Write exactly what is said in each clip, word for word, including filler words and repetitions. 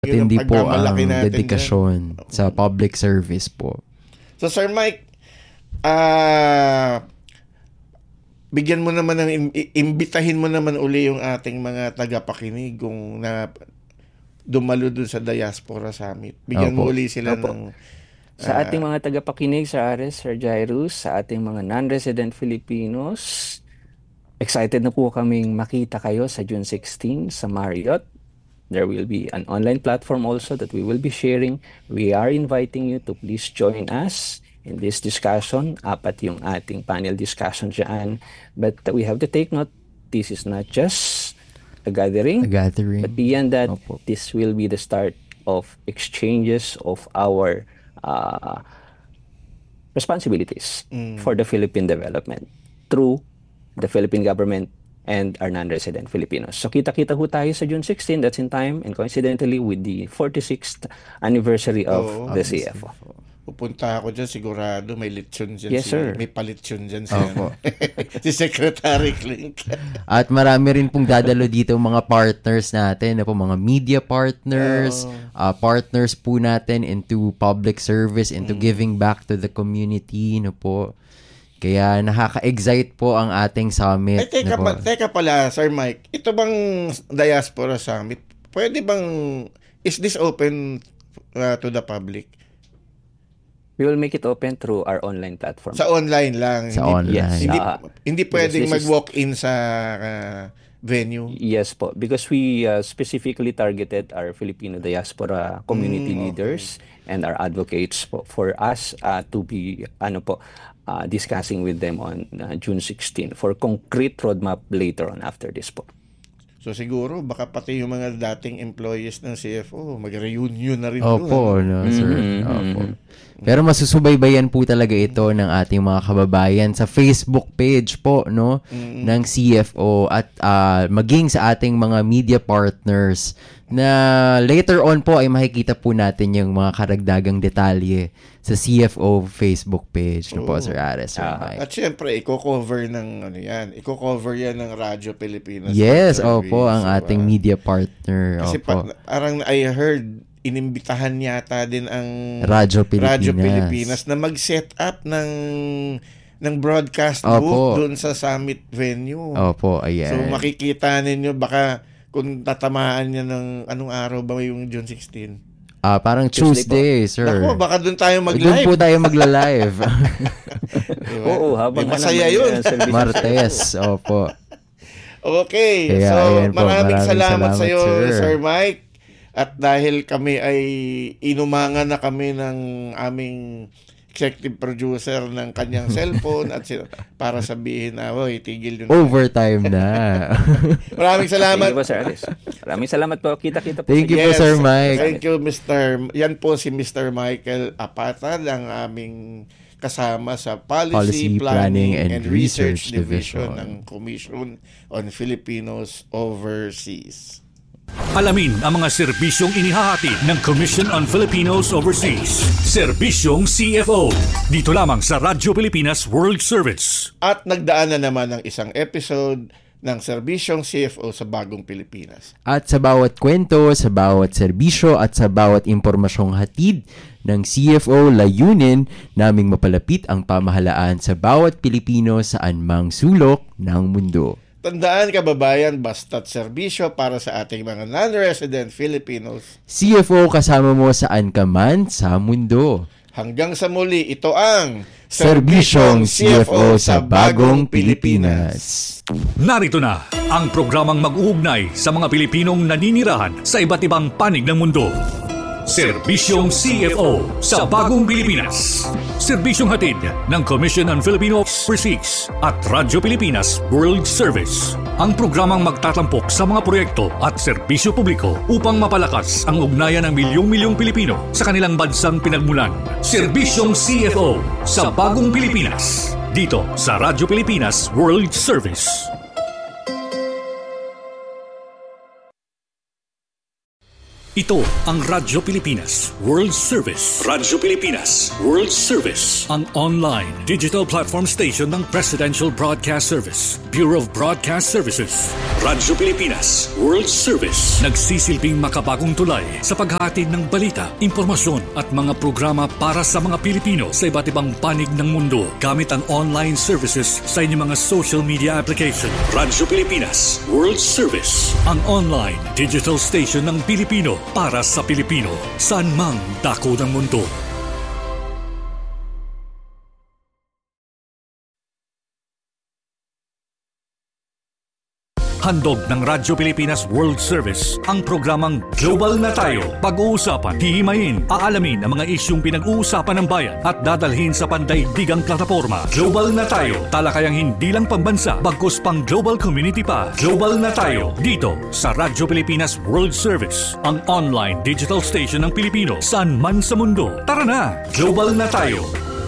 Yun hindi po ang natin dedikasyon dyan. sa public service po. So Sir Mike, ah uh, bigyan mo naman ng imbitahin mo naman uli yung ating mga tagapakinig kung na dumalo dun sa Diaspora Summit. Bigyan Opo. mo uli sila Opo. ng Sa uh, ating mga tagapakinig, Sir Ares, Sir Jairus, sa ating mga non-resident Filipinos, excited na po kaming makita kayo sa June sixteenth sa Marriott. There will be an online platform also that we will be sharing. We are inviting you to please join us in this discussion. Apat yung ating panel discussion dyan. But we have to take note, this is not just a gathering. A gathering. But beyond that, Opo. this will be the start of exchanges of our uh, responsibilities Mm. for the Philippine development through the Philippine government and our non-resident Filipinos. So kita-kita ho tayo sa June sixteenth, that's in time, and coincidentally with the forty-sixth anniversary of Oo. the C F O. Pupunta ako dyan, sigurado may lechon dyan. Yes, si, sir. May palitsyon dyan si, Opo. si Secretary Clink. At marami rin pong dadalo dito mga partners natin, na po mga media partners, Oo. uh, partners po natin into public service, into Mm. giving back to the community, no po. Kaya nakaka-excite po ang ating summit. Ay, teka, no po. pa, teka pala, Sir Mike, ito bang Diaspora Summit, pwede bang, is this open uh, to the public? We will make it open through our online platform. Sa online lang. Sa hindi, online. Yes. Hindi, Ah, hindi pwedeng this is- mag-walk-in sa uh, venue. Yes po, because we uh, specifically targeted our Filipino diaspora community Mm, okay. leaders and our advocates po, for us uh, to be ano po uh, discussing with them on uh, June sixteenth for concrete roadmap later on after this po. So siguro, baka pati yung mga dating employees ng C F O, mag-reunion na rin Opo, doon. no, sir. Mhm, Opo. mhm. Pero masusubaybayan po talaga ito ng ating mga kababayan sa Facebook page po, no, Mm. ng C F O at ah, maging sa ating mga media partners na later on po ay makikita po natin yung mga karagdagang detalye sa C F O Facebook page, no po, Oo. Sir Ares, Sir Ah. Mike. At syempre, i-cover ng ano yan, i-cover yan ng Radyo Pilipinas. Yes, Service, opo, ang diba? ating media partner. Kasi Opo. pa, parang I heard, inimbitahan yata din ang Radyo Pilipinas. Radyo Pilipinas na mag-set up ng ng broadcast Opo. booth doon sa summit venue. Opo, ayan. So makikita ninyo baka kung tatamaan niya ng anong araw ba yung June sixteenth. Ah, parang Tuesday Tuesday, sir. Naku, baka doon tayo Doon mag-live. po tayo magla-live. Diba? Oo, habang Di masaya ano, may, yun. uh, service- Martes, opo. Okay, Kaya, so ayan po, maraming, maraming salamat, salamat, sa iyo, sir. Sir Mike. At dahil kami ay inumangan na kami ng aming executive producer ng kanyang cellphone at sila, para sabihin na, oy, tigil yun. Overtime na. Maraming Thank salamat. you po, Sir Aris. Maraming salamat po. Kita-kita po. Thank sa you inyo. po, Sir Mike. Thank you, Mister Yan po si Mister Michael Apatad, ang aming kasama sa Policy, Policy, Planning, Planning, and and Research, Research Division Division. ng Commission on Filipinos Overseas. Alamin ang mga serbisyong inihahatid ng Commission on Filipinos Overseas. Serbisyong C F O. Dito lamang sa Radyo Pilipinas World Service. At nagdaan na naman ng isang episode ng Serbisyong C F O sa Bagong Pilipinas. At sa bawat kwento, sa bawat serbisyo, at sa bawat impormasyong hatid ng C F O, layunin naming mapalapit ang pamahalaan sa bawat Pilipino saan mang sulok ng mundo. Tandaan, kababayan, basta't serbisyo para sa ating mga non-resident Filipinos. C F O, kasama mo saan ka man sa mundo. Hanggang sa muli, ito ang Serbisyong C F O sa Bagong Pilipinas. Narito na ang programang mag-uugnay sa mga Pilipinong naninirahan sa iba't ibang panig ng mundo. Serbisyong C F O sa Bagong Pilipinas. Serbisyong hatid ng Commission on Filipino Overseas at Radyo Pilipinas World Service. Ang programang magtatampok sa mga proyekto at serbisyo publiko upang mapalakas ang ugnayan ng milyong-milyong Pilipino sa kanilang bansang pinagmulan. Serbisyong C F O sa Bagong Pilipinas. Dito sa Radyo Pilipinas World Service. Ito ang Radyo Pilipinas World Service. Radyo Pilipinas World Service. Ang online digital platform station ng Presidential Broadcast Service, Bureau of Broadcast Services. Radyo Pilipinas World Service. Nagsisilbing makabagong tulay sa paghatid ng balita, impormasyon at mga programa para sa mga Pilipino sa iba't ibang panig ng mundo gamit ang online services sa inyong mga social media application. Radyo Pilipinas World Service. Ang online digital station ng Pilipino para sa Pilipino, saan mang dako ng mundo. Handog ng Radyo Pilipinas World Service ang programang Global na Tayo. Pag-uusapan, hihimayin, aalamin ang mga isyung pinag-uusapan ng bayan at dadalhin sa pandaigdigang plataforma. Global na Tayo, talakayang hindi lang pambansa, bagkus pang global community pa. Global na Tayo, dito sa Radyo Pilipinas World Service, ang online digital station ng Pilipino saan man sa mundo. Tara na, Global na Tayo!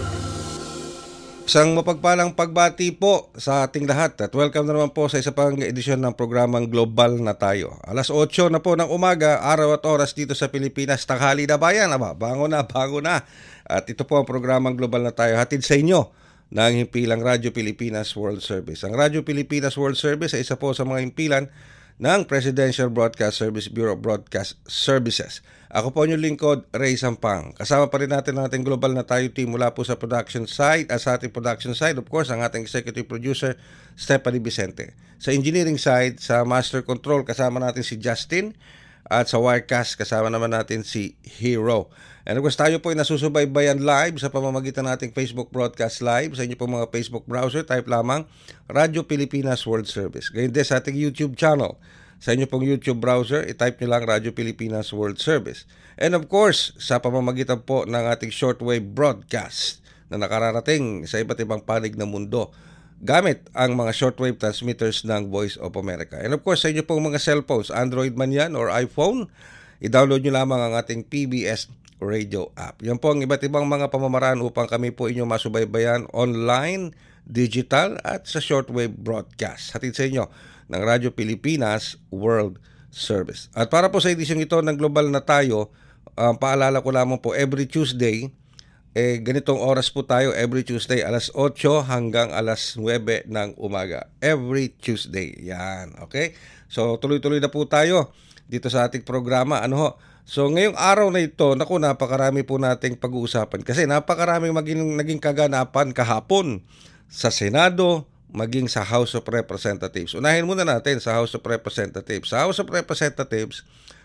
Isang mapagpalang pagbati po sa ating lahat at welcome na naman po sa isa pang edisyon ng programang Global na Tayo. Alas otso na po ng umaga, araw at oras dito sa Pilipinas, tanghali na bayan. Aba, bango na, bago na. At ito po ang programang Global na Tayo, hatid sa inyo ng himpilang Radyo Pilipinas World Service. Ang Radyo Pilipinas World Service ay isa po sa mga himpilan ng Presidential Broadcast Service, Bureau of Broadcast Services. Ako po yung lingkod, Ray Sampang. Kasama pa rin natin ang ating Global na Tayo team mula po sa production side at sa ating production side, of course, ang ating executive producer, Stephanie Vicente. Sa engineering side, sa master control, kasama natin si Justin. At sa Wirecast, kasama naman natin si Hero. And of course, tayo po ay nasusubaybayan live sa pamamagitan nating Facebook Broadcast Live. Sa inyo po mga Facebook browser, type lamang Radyo Pilipinas World Service. Ganyan din sa ating YouTube channel. Sa inyo pong YouTube browser, i-type nyo lang Radyo Pilipinas World Service. And of course, sa pamamagitan po ng ating shortwave broadcast na nakararating sa iba't ibang panig ng mundo gamit ang mga shortwave transmitters ng Voice of America. And of course, sa inyo pong mga cellphones, Android man yan or iPhone, i-download nyo lamang ang ating P B S Radio app. Yan po ang iba't ibang mga pamamaraan upang kami po inyong masubaybayan online, digital at sa shortwave broadcast. Hatid sa inyo ng Radyo Pilipinas World Service. At para po sa edisyong ito ng Global na Tayo, uh, paalala ko lamang po, every Tuesday, eh, ganitong oras po tayo, every Tuesday, alas otso hanggang alas nuwebe ng umaga. Every Tuesday. Yan, okay? So, tuloy-tuloy na po tayo dito sa ating programa. Ano ho? So, ngayong araw na ito, naku, napakarami po nating pag-uusapan. Kasi napakaraming maging, naging kaganapan kahapon sa Senado, maging sa House of Representatives. Unahin muna natin sa House of Representatives. Sa House of Representatives,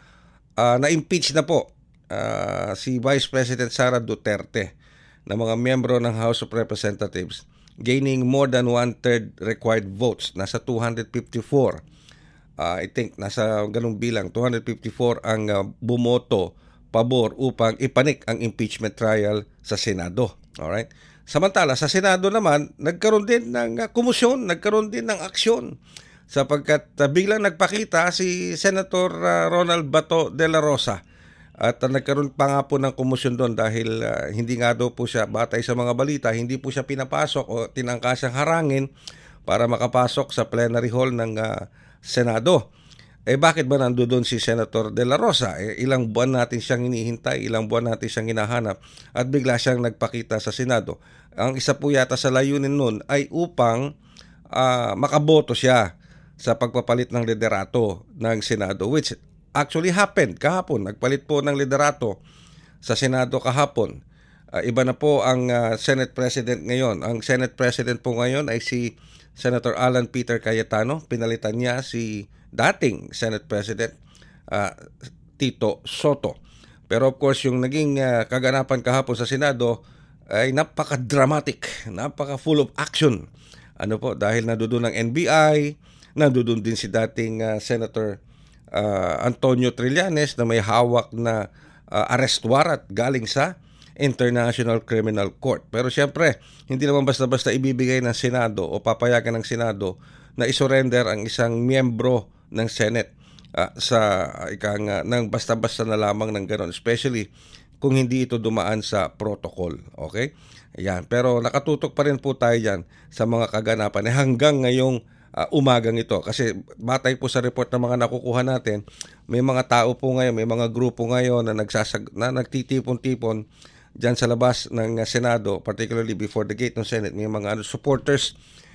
uh, na-impeach na po uh, si Vice President Sara Duterte na mga miyembro ng House of Representatives, gaining more than one-third required votes. Nasa two hundred fifty-four. Uh, I think nasa ganung bilang, two hundred fifty-four ang uh, bumoto pabor upang ipanik ang impeachment trial sa Senado. Alright? Samantala, sa Senado naman, nagkaroon din ng uh, komisyon, nagkaroon din ng aksyon sapagkat uh, biglang nagpakita si Senator uh, Ronald Bato de la Rosa at uh, nagkaroon pa nga po ng komisyon doon dahil uh, hindi nga daw po siya, batay sa mga balita, hindi po siya pinapasok o tinangka siyang harangin para makapasok sa plenary hall ng uh, Senado. Eh bakit ba nandoon si Senator de la Rosa? Eh, ilang buwan natin siyang hinihintay, ilang buwan natin siyang hinahanap at bigla siyang nagpakita sa Senado. Ang isa po yata sa layunin nun ay upang uh, makaboto siya sa pagpapalit ng liderato ng Senado, which actually happened kahapon. Nagpalit po ng liderato sa Senado kahapon. Uh, iba na po ang uh, Senate President ngayon. Ang Senate President po ngayon ay si Senator Alan Peter Cayetano. Pinalitan niya si dating Senate President uh, Tito Soto. Pero of course, yung naging uh, kaganapan kahapon sa Senado ay napaka-dramatic, napaka-full of action. Ano po, dahil nandoon ang N B I, nandoon din si dating uh, Senator uh, Antonio Trillanes na may hawak na uh, arrest warrant galing sa International Criminal Court. Pero siyempre, hindi naman basta-basta ibibigay ng Senado o papayagan ng Senado na isurrender ang isang miyembro ng Senate uh, sa ikang uh, ng basta-basta na lamang ng gano'n, especially kung hindi ito dumaan sa protocol. Okay? Ayan. Pero nakatutok pa rin po tayo dyan sa mga kaganapan. Eh, hanggang ngayong uh, umagang ito. Kasi batay po sa report ng mga nakukuha natin, may mga tao po ngayon, may mga grupo ngayon na, nagsasag, na nagtitipon-tipon dyan sa labas ng uh, Senado, particularly before the gate ng Senate. May mga ano, supporters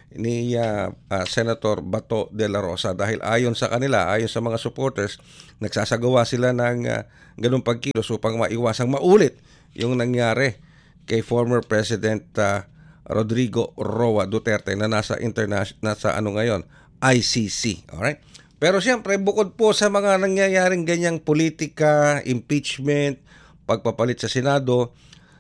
ni uh, uh, Senator Bato de la Rosa dahil ayon sa kanila, ayon sa mga supporters, nagsasagawa sila ng uh, ganung pagkilos upang maiwasang maulit yung nangyari kay former President uh, Rodrigo Roa Duterte na nasa international nasa ano ngayon, I C C. Alright? Pero siyempre, bukod po sa mga nangyayaring ganyang politika, impeachment, pagpapalit sa Senado,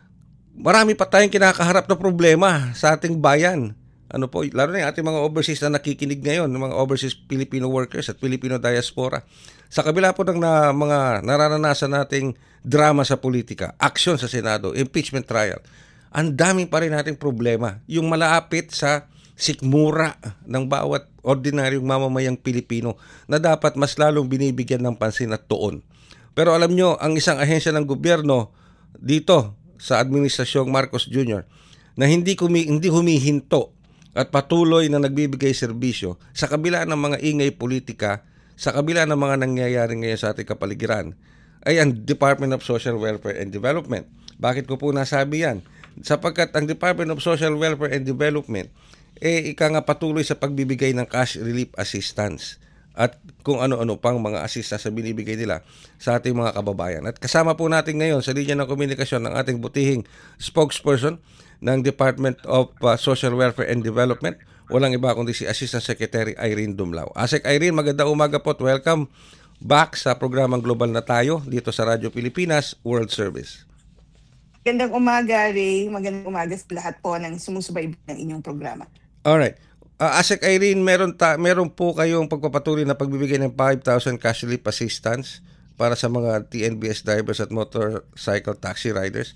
marami pa tayong kinakaharap na problema sa ating bayan. Ano po, lalo na yung ating mga overseas na nakikinig ngayon, mga overseas Filipino workers at Filipino diaspora. Sa kabila po ng na, mga nararanasan nating drama sa politika, aksyon sa Senado, impeachment trial, ang daming pa rin nating problema. Yung malapit sa sikmura ng bawat ordinaryong mamamayang Pilipino na dapat mas lalong binibigyan ng pansin at tuon. Pero alam nyo, ang isang ahensya ng gobyerno dito sa Administrasyong Marcos Junior na hindi, kumi, hindi humihinto at patuloy na nagbibigay serbisyo sa kabila ng mga ingay politika, sa kabila ng mga nangyayari ngayon sa ating kapaligiran, ay ang Department of Social Welfare and Development. Bakit ko po nasabi yan? Sapagkat ang Department of Social Welfare and Development, eh, ika nga patuloy sa pagbibigay ng cash relief assistance at kung ano-ano pang mga assistance na binibigay nila sa ating mga kababayan. At kasama po natin ngayon sa linya ng komunikasyon ng ating butihing spokesperson ng Department of uh, Social Welfare and Development. Walang iba kundi si Assistant Secretary Irene Dumlao. Asek Irene, magandang umaga po at welcome back sa programang Global na Tayo dito sa Radyo Pilipinas World Service. Magandang umaga, Ray. Magandang umaga sa lahat po ng sumusubaybay ng inyong programa. Alright. Uh, Asek Irene, meron, ta- meron po kayong pagpapatuloy na pagbibigay ng five thousand cash relief assistance para sa mga T N B S drivers at motorcycle taxi riders.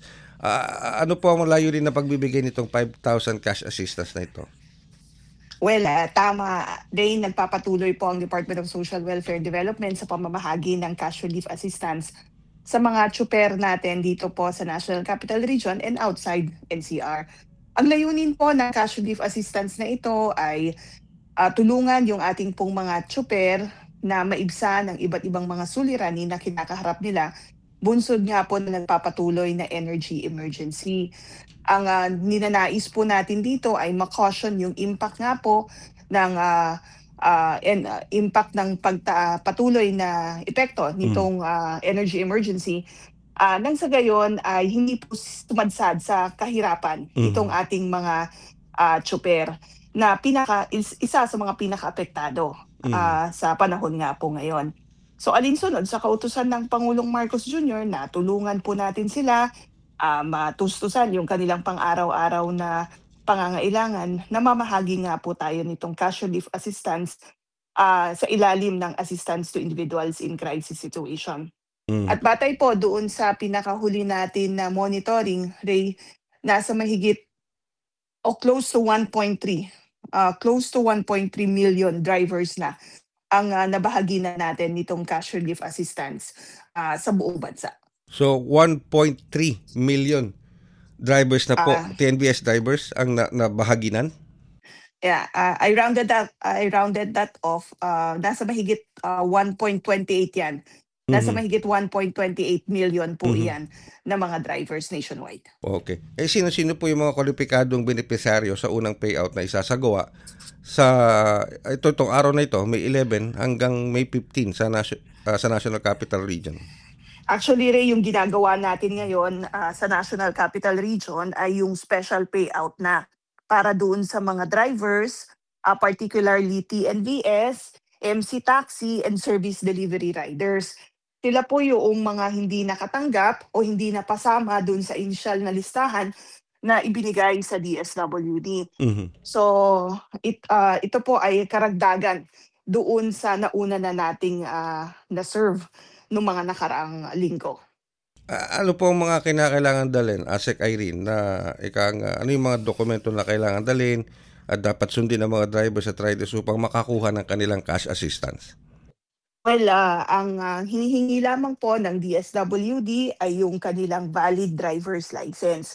Uh, ano po ang layunin na pagbibigay nitong five thousand cash assistance na ito? Well, uh, tama. Ray, nagpapatuloy po ang Department of Social Welfare and Development sa pamamahagi ng cash relief assistance sa mga tsuper natin dito po sa National Capital Region and outside N C R. Ang layunin po ng cash relief assistance na ito ay uh, tulungan yung ating pong mga tsuper na maibsa ng iba't ibang mga suliranin na kinakaharap nila. Bunsod nga po na nagpapatuloy na energy emergency. Ang uh, ninanais po natin dito ay makaution yung impact nga po ng uh, uh, and, uh, impact ng pagpatuloy na epekto nitong uh, energy emergency. Uh, nang sa gayon ay hindi po tumadsad sa kahirapan mm-hmm. itong ating mga uh, tsuper na pinaka, is, isa sa mga pinaka-apektado mm-hmm. uh, sa panahon nga po ngayon. So alinsunod sa kautusan ng Pangulong Marcos Junior na tulungan po natin sila uh, matustusan yung kanilang pang-araw-araw na pangangailangan, namamahagi nga po tayo nitong cash relief assistance uh, sa ilalim ng assistance to individuals in crisis situation. Mm. At batay po doon sa pinakahuli natin na monitoring, Ray, nasa mahigit o close to one point three, uh, close to one point three million drivers na ang uh, nabahagi na natin nitong cash relief assistance uh, sa buong bansa. So one point three million drivers na po, uh, T N B S drivers ang na- nabahaginan? Yeah, uh, I rounded that I rounded that off. Uh, nasa mahigit uh, one point two eight yan. Nasa mm-hmm. mahigit one point two eight million po mm-hmm. yan na mga drivers nationwide. Okay. Eh sino-sino po yung mga kwalipikadong benepisaryo sa unang payout na isasagawa sa ito itong araw na ito, May eleven hanggang May fifteen sa nation, uh, sa National Capital Region? Actually, Ray, yung ginagawa natin ngayon uh, sa National Capital Region ay yung special payout na para doon sa mga drivers, uh, particularly T N B S, M C Taxi, and Service Delivery Riders. Sila po yung mga hindi nakatanggap o hindi napasama doon sa initial na listahan na ibinigay sa D S W D. Mm-hmm. So, it, uh, ito po ay karagdagan doon sa nauna na nating uh, na-serve noong mga nakaraang linggo. Uh, ano po ang mga kinakailangan dalhin, Asek Irene, na ikang, uh, ano yung mga dokumento na kailangan dalhin at dapat sundin ng mga drivers at riders upang makakuha ng kanilang cash assistance? Well, uh, ang uh, hinihingi lamang po ng D S W D ay yung kanilang valid driver's license.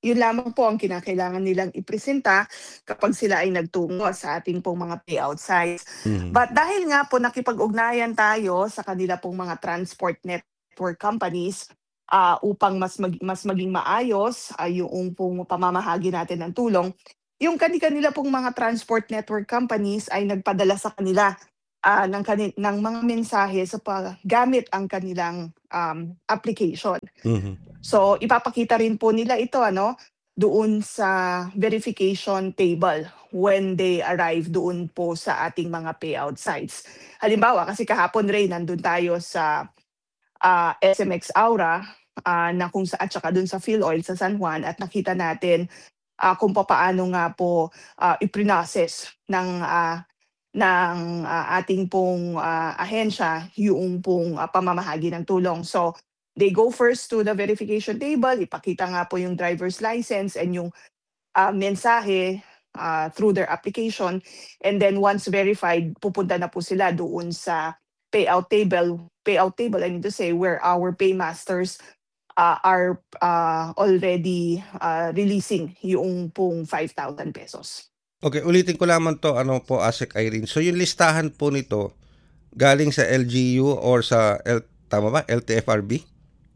yun lamang po ang kinakailangan nilang ipresenta kapag sila ay nagtungo sa ating pong mga payout sites. Mhm. But dahil nga po nakipag-ugnayan tayo sa kanila pong mga transport network companies ah, upang mas mag- mas maging maayos ah, yung pong pamamahagi natin ng tulong, yung kani-kanila pong mga transport network companies ay nagpadala sa kanila ah, ng, kani- ng mga mensahe sa paggamit ang kanilang um, application. Mhm. So ipapakita rin po nila ito ano doon sa verification table when they arrive doon po sa ating mga payout sites. Halimbawa, kasi kahapon rin nandun tayo sa ah, S M X Aura ah, na kung sa at saka doon sa Philoil sa San Juan at nakita natin ah, kung paano nga po ah, i-process ng ah, ng ah, ating pong ah, ahensya yung pong ah, pamamahagi ng tulong. So they go first to the verification table, ipakita nga po yung driver's license and yung ah, mensahe ah, through their application. And then once verified, pupunta na po sila doon sa payout table. Payout table, I need to say, where our paymasters ah, are ah, already ah, releasing yung pong five thousand pesos. Okay, ulitin ko lamang to, ano po, Asek Irene. So yung listahan po nito, galing sa L G U or sa, L, tama ba, L T F R B?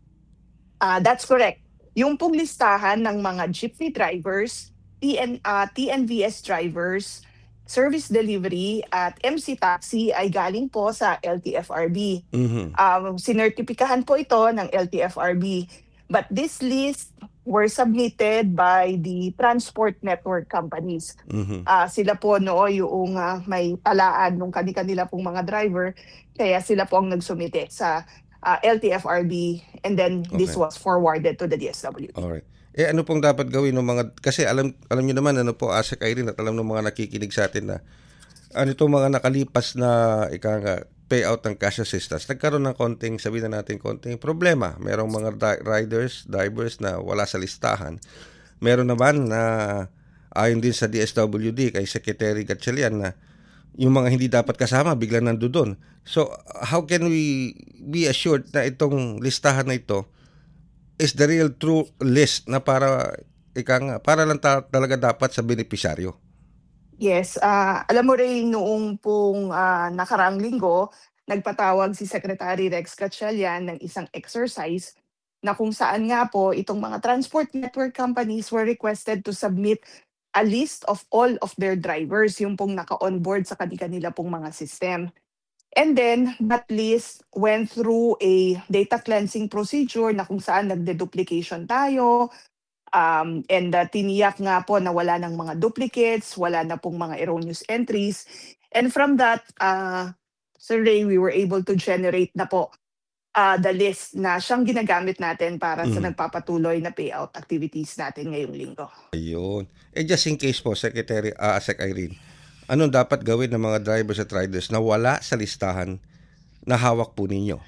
Ah, that's correct. Yung pong listahan ng mga jeepney drivers, T N, ah, T N V S drivers, service delivery at M C taxi ay galing po sa L T F R B. Mhm. Um, sinertipikahan po ito ng L T F R B. But this list were submitted by the transport network companies. Mhm. Ah, sila po no yung ah, may talaan ng kani-kanila pong mga driver, kaya sila po ang nagsumite sa ah, L T F R B and then this Okay. was forwarded to the D S W D. Alright. Eh ano pong dapat gawin ng mga, kasi alam alam niyo naman ano po, Asek Irene, at alam ng mga nakikinig sa atin na ano itong mga nakalipas na ika nga payout ng cash assistance, nagkaroon ng konting, sabihin na natin, konting problema. Merong mga di- riders, drivers na wala sa listahan. Meron naman na ayon din sa D S W D kay Secretary Gatchalian na yung mga hindi dapat kasama biglang nandoon. So how can we be assured na itong listahan na ito is the real true list na para ika nga, para lang ta- talaga dapat sa benepisyaryo? Yes, ah, alam mo rin noong pong ah, nakaraang linggo, nagpatawag si Secretary Rex Gatchalian ng isang exercise na kung saan nga po itong mga transport network companies were requested to submit a list of all of their drivers, yung pong naka-onboard sa kanila pong mga system. And then that list went through a data cleansing procedure na kung saan nagde-duplication tayo, um, and uh, tiniyak nga po na wala ng mga duplicates, wala na pong mga erroneous entries. And from that, uh, Sir Ray, we were able to generate na po uh, the list na siyang ginagamit natin para sa Mhm. nagpapatuloy na payout activities natin ngayong linggo. Ayun. Eh just in case po, Secretary uh, Asek Irene, anong dapat gawin ng mga drivers at riders na wala sa listahan na hawak po ninyo?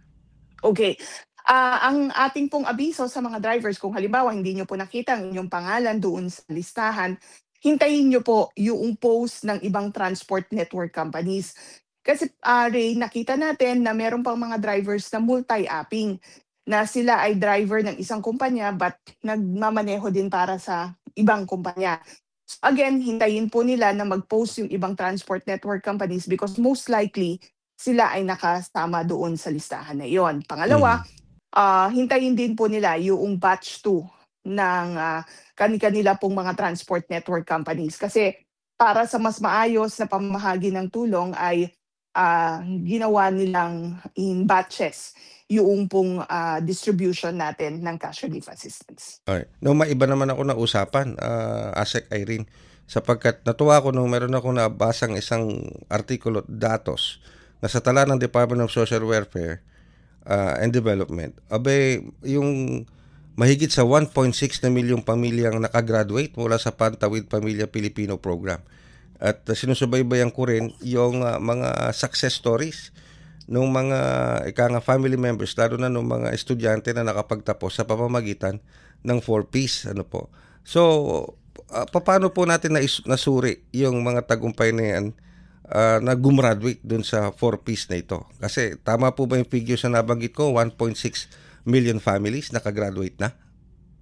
Okay. Ah, ang ating pong abiso sa mga drivers, kung halimbawa hindi nyo po nakita ang inyong pangalan doon sa listahan, hintayin nyo po yung post ng ibang transport network companies. Kasi ah, Ray, nakita natin na meron pang mga drivers na multi-apping, na sila ay driver ng isang kumpanya but nagmamaneho din para sa ibang kumpanya. So again, hintayin po nila na mag-post yung ibang transport network companies because most likely sila ay nakasama doon sa listahan na iyon. Pangalawa, ah, hintayin din po nila yung batch two ng ah, kani-kanila pong mga transport network companies. Kasi para sa mas maayos na pamamahagi ng tulong ay ah, ginawa nilang in batches yung pong ah, distribution natin ng cash relief assistance. Okay. No, maiba naman ako na usapan, uh, Asek Irene, sapagkat natuwa ako nung meron ako nabasang isang artikulo, datos, na sa tala ng Department of Social Welfare uh, and Development, abe, yung mahigit sa one point six na milyong pamilyang nakagraduate mula sa Pantawid Pamilya Pilipino Program. At uh, sinusubaybayan ko rin yung uh, mga success stories ng mga ika nga family members, lalo na ng mga estudyante na nakapagtapos sa pamamagitan ng four Ps. Ano po. So, uh, paano po natin nais- nasuri yung mga tagumpay na yan uh, na gumraduate dun sa four Ps na ito? Kasi tama po ba yung figures na nabanggit ko, one point six million families nakagraduate na?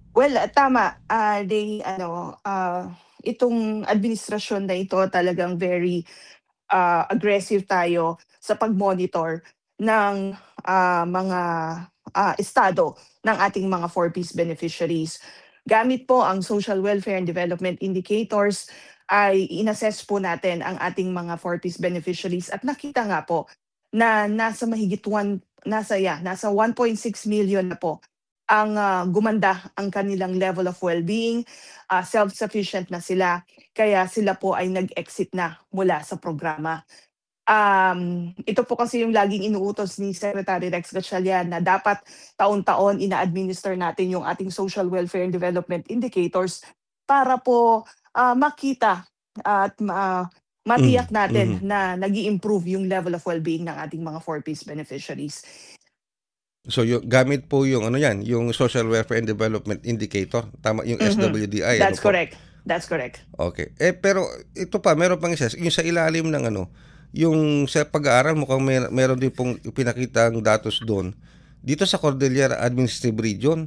Well, ah, tama. Ah, they ano, ah, itong administrasyon na ito talagang very ah, aggressive tayo sa pag-monitor ng ah, mga ah, estado ng ating mga four Ps beneficiaries. Gamit po ang Social Welfare and Development Indicators ay inassess po natin ang ating mga four Ps beneficiaries at nakita nga po na nasa mahigit one nasa yeah, nasa one point six million na po ang ah, gumanda ang kanilang level of well-being, ah, self-sufficient na sila, kaya sila po ay nag-exit na mula sa programa. Um, ito po kasi yung laging inuutos ni Secretary Rex Gatchalian na dapat taon-taon ina-administer natin yung ating social welfare and development indicators para po ah, makita at ma- Mm, matiyak natin mhm. na nag improve yung level of well-being ng ating mga four Ps beneficiaries. So yung gamit po yung ano yan, yung Social Welfare and Development Indicator, tama yung Mhm. S W D I, ano That's po? correct. That's correct. Okay. Eh pero ito pa, meron pang isa, yung sa ilalim ng ano, yung sa pag-aaral mukhang may, meron din pong pinakitang datos doon. Dito sa Cordillera Administrative Region,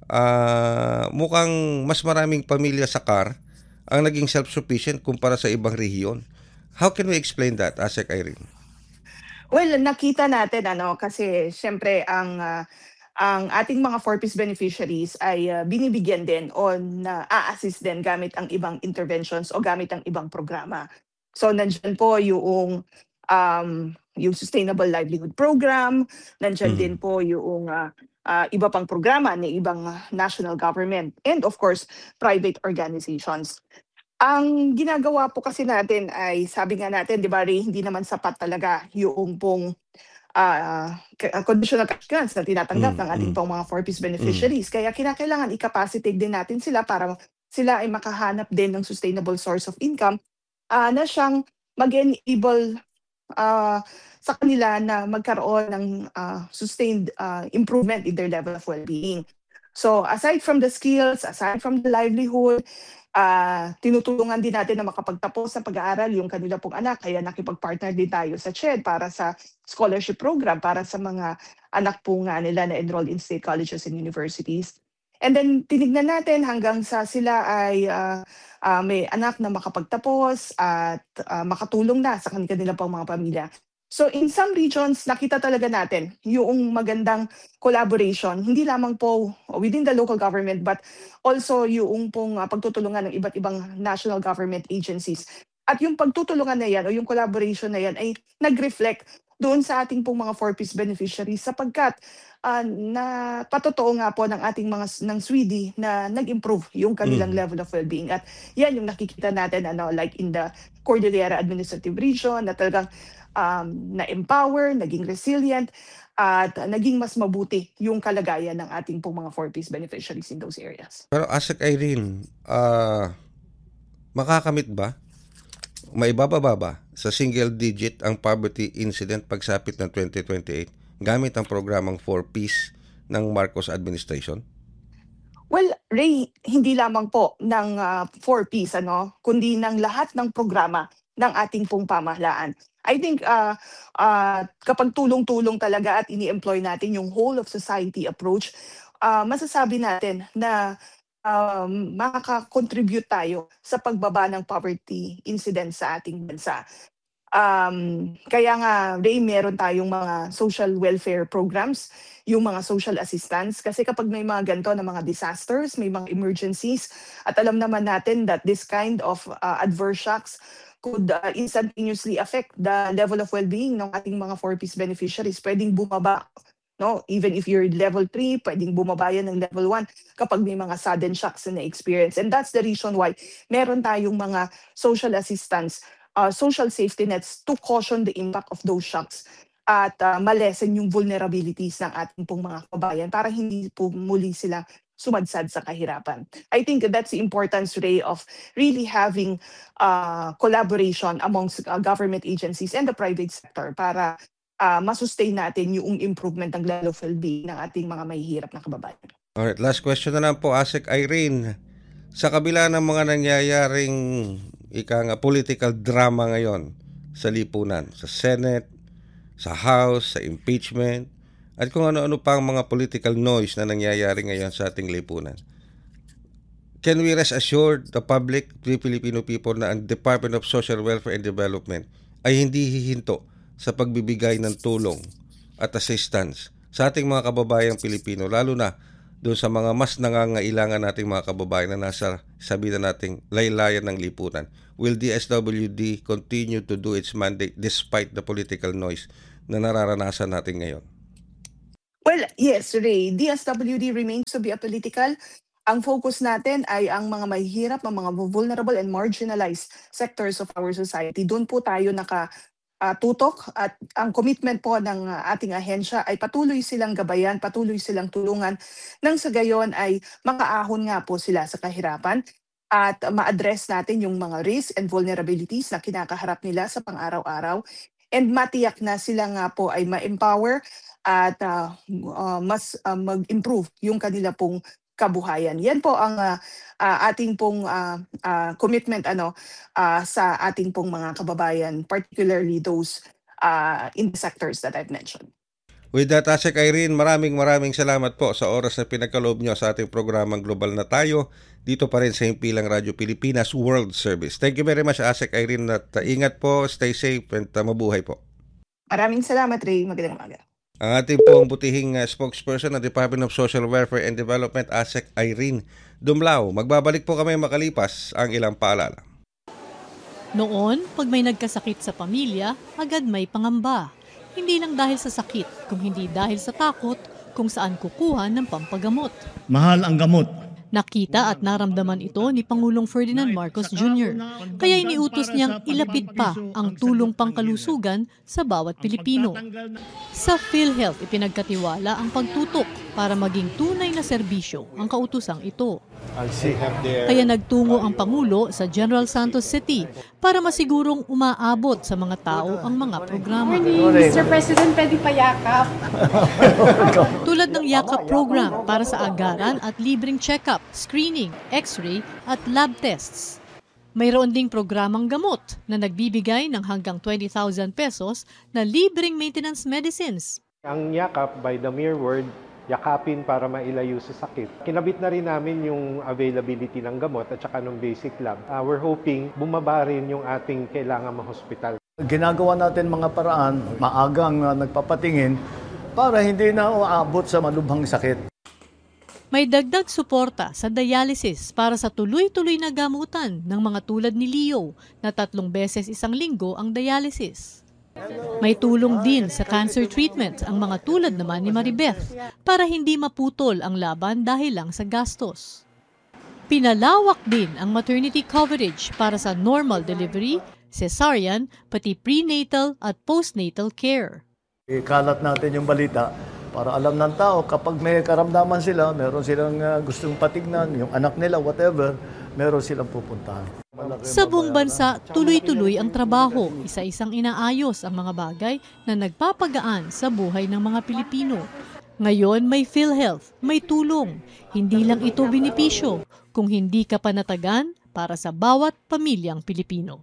ah mukhang mas maraming pamilya sa C A R ang naging self-sufficient kumpara sa ibang rehiyon. How can we explain that, Asek Irene? Well, nakita natin ano kasi siyempre ang ah, ang ating mga four Ps beneficiaries ay ah, binibigyan din o na-a-assist din gamit ang ibang interventions o gamit ang ibang programa. So nandiyan po yung um, yung Sustainable Livelihood Program, nandiyan din Mhm. po yung ah, ah, iba pang programa ng ibang ah, national government and of course private organizations. Ang ginagawa po kasi natin ay sabi nga natin 'di ba Ray, hindi naman sapat talaga yung pong ah, ka ah, conditional cash grants na tinatanggap Mm, ng ating mm, pong mga four Ps mm. beneficiaries. Kaya kinakailangan i-capacitate din natin sila para sila ay makahanap din ng sustainable source of income ah, na siyang mag-enable ah, sa kanila na magkaroon ng ah, sustained ah, improvement in their level of well-being. So aside from the skills, aside from the livelihood, ah, tinutulungan din natin na makapagtapos ng pag-aaral yung kanila pong anak. Kaya nakipag-partner din tayo sa C H E D para sa scholarship program para sa mga anak po nga nila na enrolled in state colleges and universities. And then tinignan natin hanggang sa sila ay ah, ah, may anak na makapagtapos at ah, makatulong na sa kanilang pang mga pamilya. So in some regions, nakita talaga natin yung magandang collaboration, hindi lamang po within the local government but also yung pong ah, pagtutulungan ng iba't ibang national government agencies. At yung pagtutulungan na yan o yung collaboration na yan ay nag-reflect doon sa ating pong mga four Ps beneficiaries sapagkat ah, na patotoo nga po ng ating mga s- ng SWIDI na nag-improve yung kanilang Mhm. level of well-being. At yan yung nakikita natin ano like in the Cordillera Administrative Region na talagang um, na-empower, naging resilient, at uh, naging mas mabuti yung kalagayan ng ating pong mga four Ps beneficiaries in those areas. Pero Asek Irene, ah makakamit ba? Maibababa ba sa single digit ang poverty incident pagsapit ng twenty twenty-eight gamit ang programang four Ps ng Marcos administration? Well, Ray, hindi lamang po ng ah, four Ps ano, kundi ng lahat ng programa ng ating pong pamahalaan. I think ah, ah, kapag tulong-tulong talaga at ini-employ natin yung whole of society approach, ah, masasabi natin na um, makaka-contribute tayo sa pagbaba ng poverty incidence sa ating bansa. Um, kaya nga, Ray, meron tayong mga social welfare programs, yung mga social assistance. Kasi kapag may mga ganito na mga disasters, may mga emergencies, at alam naman natin that this kind of uh, adverse shocks could uh, instantaneously affect the level of well-being ng ating mga four Ps beneficiaries. Pwedeng bumaba, no? Even if you're level three, pwedeng bumaba yan ng level one kapag may mga sudden shocks na na-experience. And that's the reason why meron tayong mga social assistance uh, social safety nets to caution the impact of those shocks at uh, malesen yung vulnerabilities ng ating pong mga kabayan para hindi po muli sila sumadsad sa kahirapan. I think that's the importance, Ray, of really having uh, collaboration amongst uh, government agencies and the private sector para uh, masustain natin yung improvement ng level of well-being ng ating mga mahihirap na kababayan. Alright, last question na lang po, Asek Irene. Sa kabila ng mga nangyayaring ika nga political drama ngayon sa lipunan, sa Senate, sa House, sa impeachment, at kung ano-ano pang mga political noise na nangyayari ngayon sa ating lipunan. can we rest assured the public, the Filipino people, na ang Department of Social Welfare and Development ay hindi hihinto sa pagbibigay ng tulong at assistance sa ating mga kababayang Pilipino, lalo na doon sa mga mas nangangailangan nating mga kababayan na nasa, sabihin na nating, laylayan ng lipunan. Will D S W D continue to do its mandate despite the political noise na nararanasan natin ngayon? Well, yes, Ray. D S W D remains to be apolitical. Ang focus natin ay ang mga mahihirap, ang mga vulnerable and marginalized sectors of our society. Doon po tayo naka uh, tutok at ang commitment po ng uh, ating ahensya ay patuloy silang gabayan, patuloy silang tulungan nang sa gayon ay makaahon nga po sila sa kahirapan at ma-address natin yung mga risks and vulnerabilities na kinakaharap nila sa pang-araw-araw and matiyak na sila nga po ay ma-empower at uh, uh, mas uh, mag-improve yung kanila pong kabuhayan. Yan po ang uh, uh, ating pong uh, uh, commitment ano uh, sa ating pong mga kababayan, particularly those uh, in the sectors that I've mentioned. With that, Asek Irene, maraming maraming salamat po sa oras na pinagkaloob nyo sa ating programang Global na Tayo dito pa rin sa Himpilang Radyo Pilipinas World Service. Thank you very much, Asek Irene, at uh, ingat po, stay safe, and uh, mabuhay po. Maraming salamat, Ray. Magandang umaga. Ang ating pong butihing uh, spokesperson ng Department of Social Welfare and Development, Asek Irene Dumlao. Magbabalik po kami makalipas ang ilang paalala. Noon, pag may nagkasakit sa pamilya, agad may pangamba. Hindi lang dahil sa sakit, kung hindi dahil sa takot kung saan kukuha ng pampagamot. Mahal ang gamot. Nakita at naramdaman ito ni Pangulong Ferdinand Marcos Junior Kaya iniutos niyang ilapit pa ang tulong pangkalusugan sa bawat Pilipino. Sa PhilHealth, ipinagkatiwala ang pagtutok para maging tunay na serbisyo ang kautusang ito. Kaya nagtungo ang Pangulo sa General Santos City para masigurong umaabot sa mga tao ang mga programa. Mister President, pwede pa yakap. Tulad ng yakap program para sa agaran at libreng check-up, screening, x-ray at lab tests. Mayroon ding programang gamot na nagbibigay ng hanggang twenty thousand pesos na libreng maintenance medicines. Ang yakap, by the mere word, yakapin para mailayo sa sakit. Kinabit na rin namin yung availability ng gamot at saka ng basic lab. Uh, we're hoping bumaba rin yung ating kailangan ma-hospital. Ginagawa natin mga paraan, maagang uh, nagpapatingin para hindi na uabot sa malubhang sakit. May dagdag suporta sa dialysis para sa tuloy-tuloy na gamutan ng mga tulad ni Leo na tatlong beses isang linggo ang dialysis. May tulong din sa cancer treatment ang mga tulad naman ni Maribeth para hindi maputol ang laban dahil lang sa gastos. Pinalawak din ang maternity coverage para sa normal delivery, cesarean, pati prenatal at postnatal care. Ikalat natin yung balita para alam ng tao kapag may karamdaman sila, meron silang uh, gustong patignan, yung anak nila, whatever, meron silang pupuntahan. Sa buong bansa, tuloy-tuloy ang trabaho, isa-isang inaayos ang mga bagay na nagpapagaan sa buhay ng mga Pilipino. Ngayon may PhilHealth, may tulong. Hindi lang ito benepisyo, kung hindi ka panatagan para sa bawat pamilyang Pilipino.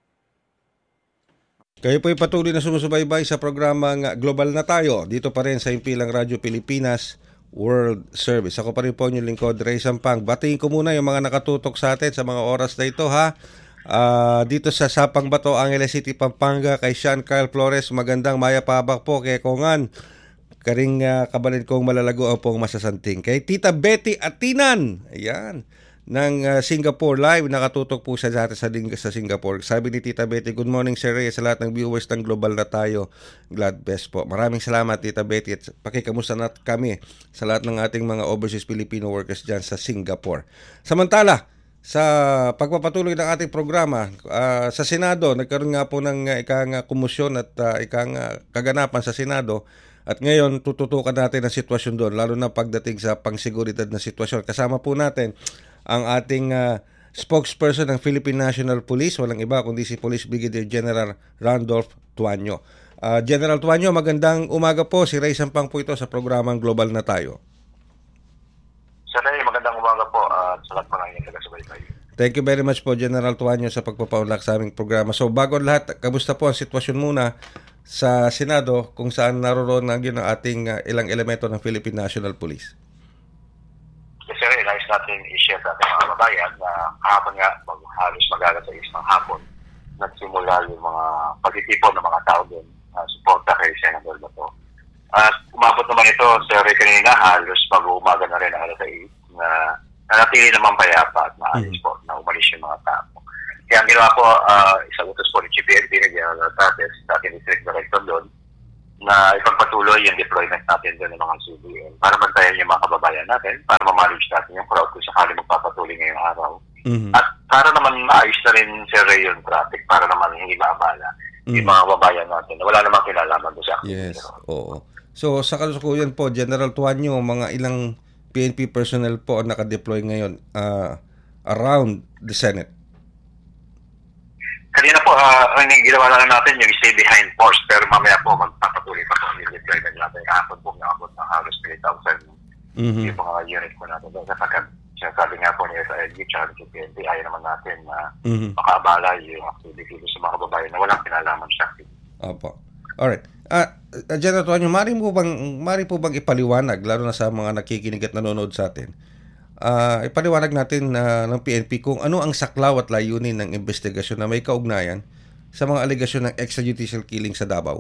Kayo po'y patuloy na sumusubaybay sa programang Global na Tayo dito pa rin sa Himpilang Radyo Pilipinas World Service. Ako pa rin po yung lingkod, Ray Sampang. Batiin ko muna yung mga nakatutok sa atin sa mga oras na ito, ha. Uh, dito sa Sapang Bato, Angeles City, Pampanga, kay Sean Kyle Flores, magandang maya pabak po kay Kongan. Karing uh, kabalin kong malalago ang pong masasanting. Kay Tita Betty Atinan, ayan, ng uh, Singapore Live, nakatutok po siya dati sa, sa Singapore. Sabi ni Tita Betty, good morning Sir Ray, sa lahat ng viewers ng Global na Tayo. Glad best po. Maraming salamat Tita Betty at pakikamusta na kami sa lahat ng ating mga overseas Filipino workers dyan sa Singapore. Samantala, sa pagpapatuloy ng ating programa, uh, sa Senado, nagkaroon nga po ng uh, ikang uh, kumusyon at uh, ikang uh, kaganapan sa Senado. At ngayon, tututukan natin ang sitwasyon doon, lalo na pagdating sa pangsiguridad na sitwasyon. Kasama po natin ang ating uh, spokesperson ng Philippine National Police, walang iba kundi si Police Brigadier General Randolph Tuanyo. Uh, General Tuanyo, magandang umaga po. Si Ray Sampang po ito sa programang Global na Tayo. Sir Ray, magandang umaga po at uh, sa lahat po ng inyong taga-subaybay. Thank you very much po, General Tuanyo, sa pagpapaunlak sa aming programa. So bago lahat, kamusta po ang sitwasyon muna sa Senado kung saan naroon ang yun ang ating uh, ilang elemento ng Philippine National Police? Kasi rin, nais natin i-share sa ating mga kababayan na kahapon nga, mag, halos mag-alas ng hapon, nagsimula yung mga pagtitipon ng mga tao doon, uh, suporta kay Senator Bato. At umabot naman ito, Sir Ray, kanina, halos mag-umaga na rin ang alas eight na nanatili naman payapa at maalis mm-hmm. po na umalis yung mga tao. Kaya ang ginawa ko, uh, isang utos po ni Chief P N P, ni General Tates, dating District Director doon, na ipagpatuloy yung deployment natin doon ng mga C B N para bantayan yung mga kababayan natin, para ma-manage natin yung crowd kung sakali magpapatuloy ngayong araw. Mm-hmm. At para naman maayos na rin si Ray yung traffic, para naman hindi maabala mm-hmm. yung mga kababayan natin na wala namang kinalaman doon sa akin. Yes, oo. So sa kalusukuyan po, General Tuanyo, mga ilang P N P personnel po ang nakadeploy ngayon uh, around the Senate? Kanina po, uh, ang ginawa lang natin yung stay behind force, pero mamaya po magpapatuloy pa po ang deployment natin. Kahapon po nakabot ng halos three thousand mm-hmm. yung mga unit po natin. Sapagkat sinasabi nga po ni S I L G at P N P, ayaw naman natin na mm-hmm. makaabala yung activity sa mga kababayan na walang kinalaman sa activity. Opo. Alright. Uh, uh, General Tuanyo, mari po bang, mari po bang ipaliwanag, lalo na sa mga nakikinig at nanonood sa atin, Uh, ipaliwanag natin uh, ng P N P kung ano ang saklaw at layunin ng investigasyon na may kaugnayan sa mga alegasyon ng extrajudicial killing sa Davao?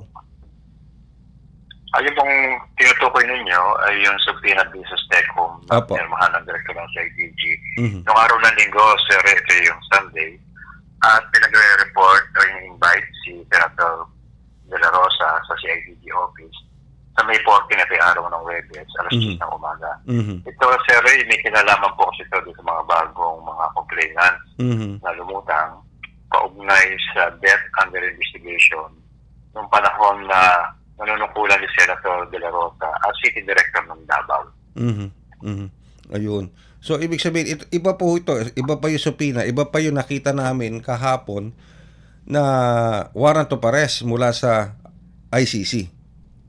Ayun pong tinutukoy ninyo ay yung subpoena business tech home na pinirmahan ng Director ng C I D G. Mm-hmm. Noong araw ng linggo, Sir, ito yung Sunday, at pinag-report o invite si Senator De La Rosa sa C I D G office sa May fourteen na araw ng Webes, alas mm-hmm. ten ng umaga. Mm-hmm. Ito, Sir Ray, may kinalaman po kasi ito sa mga bagong mga complainants mm-hmm. na lumutang kaugnay sa death under investigation noong panahon na nanunungkulan ni Senator De La Rosa as City Director ng Davao. Mm-hmm. Mm-hmm. Ayun. So, ibig sabihin, ito, iba po ito, iba pa yung subpoena, iba pa yung nakita namin kahapon na warrant of arrest mula sa I C C.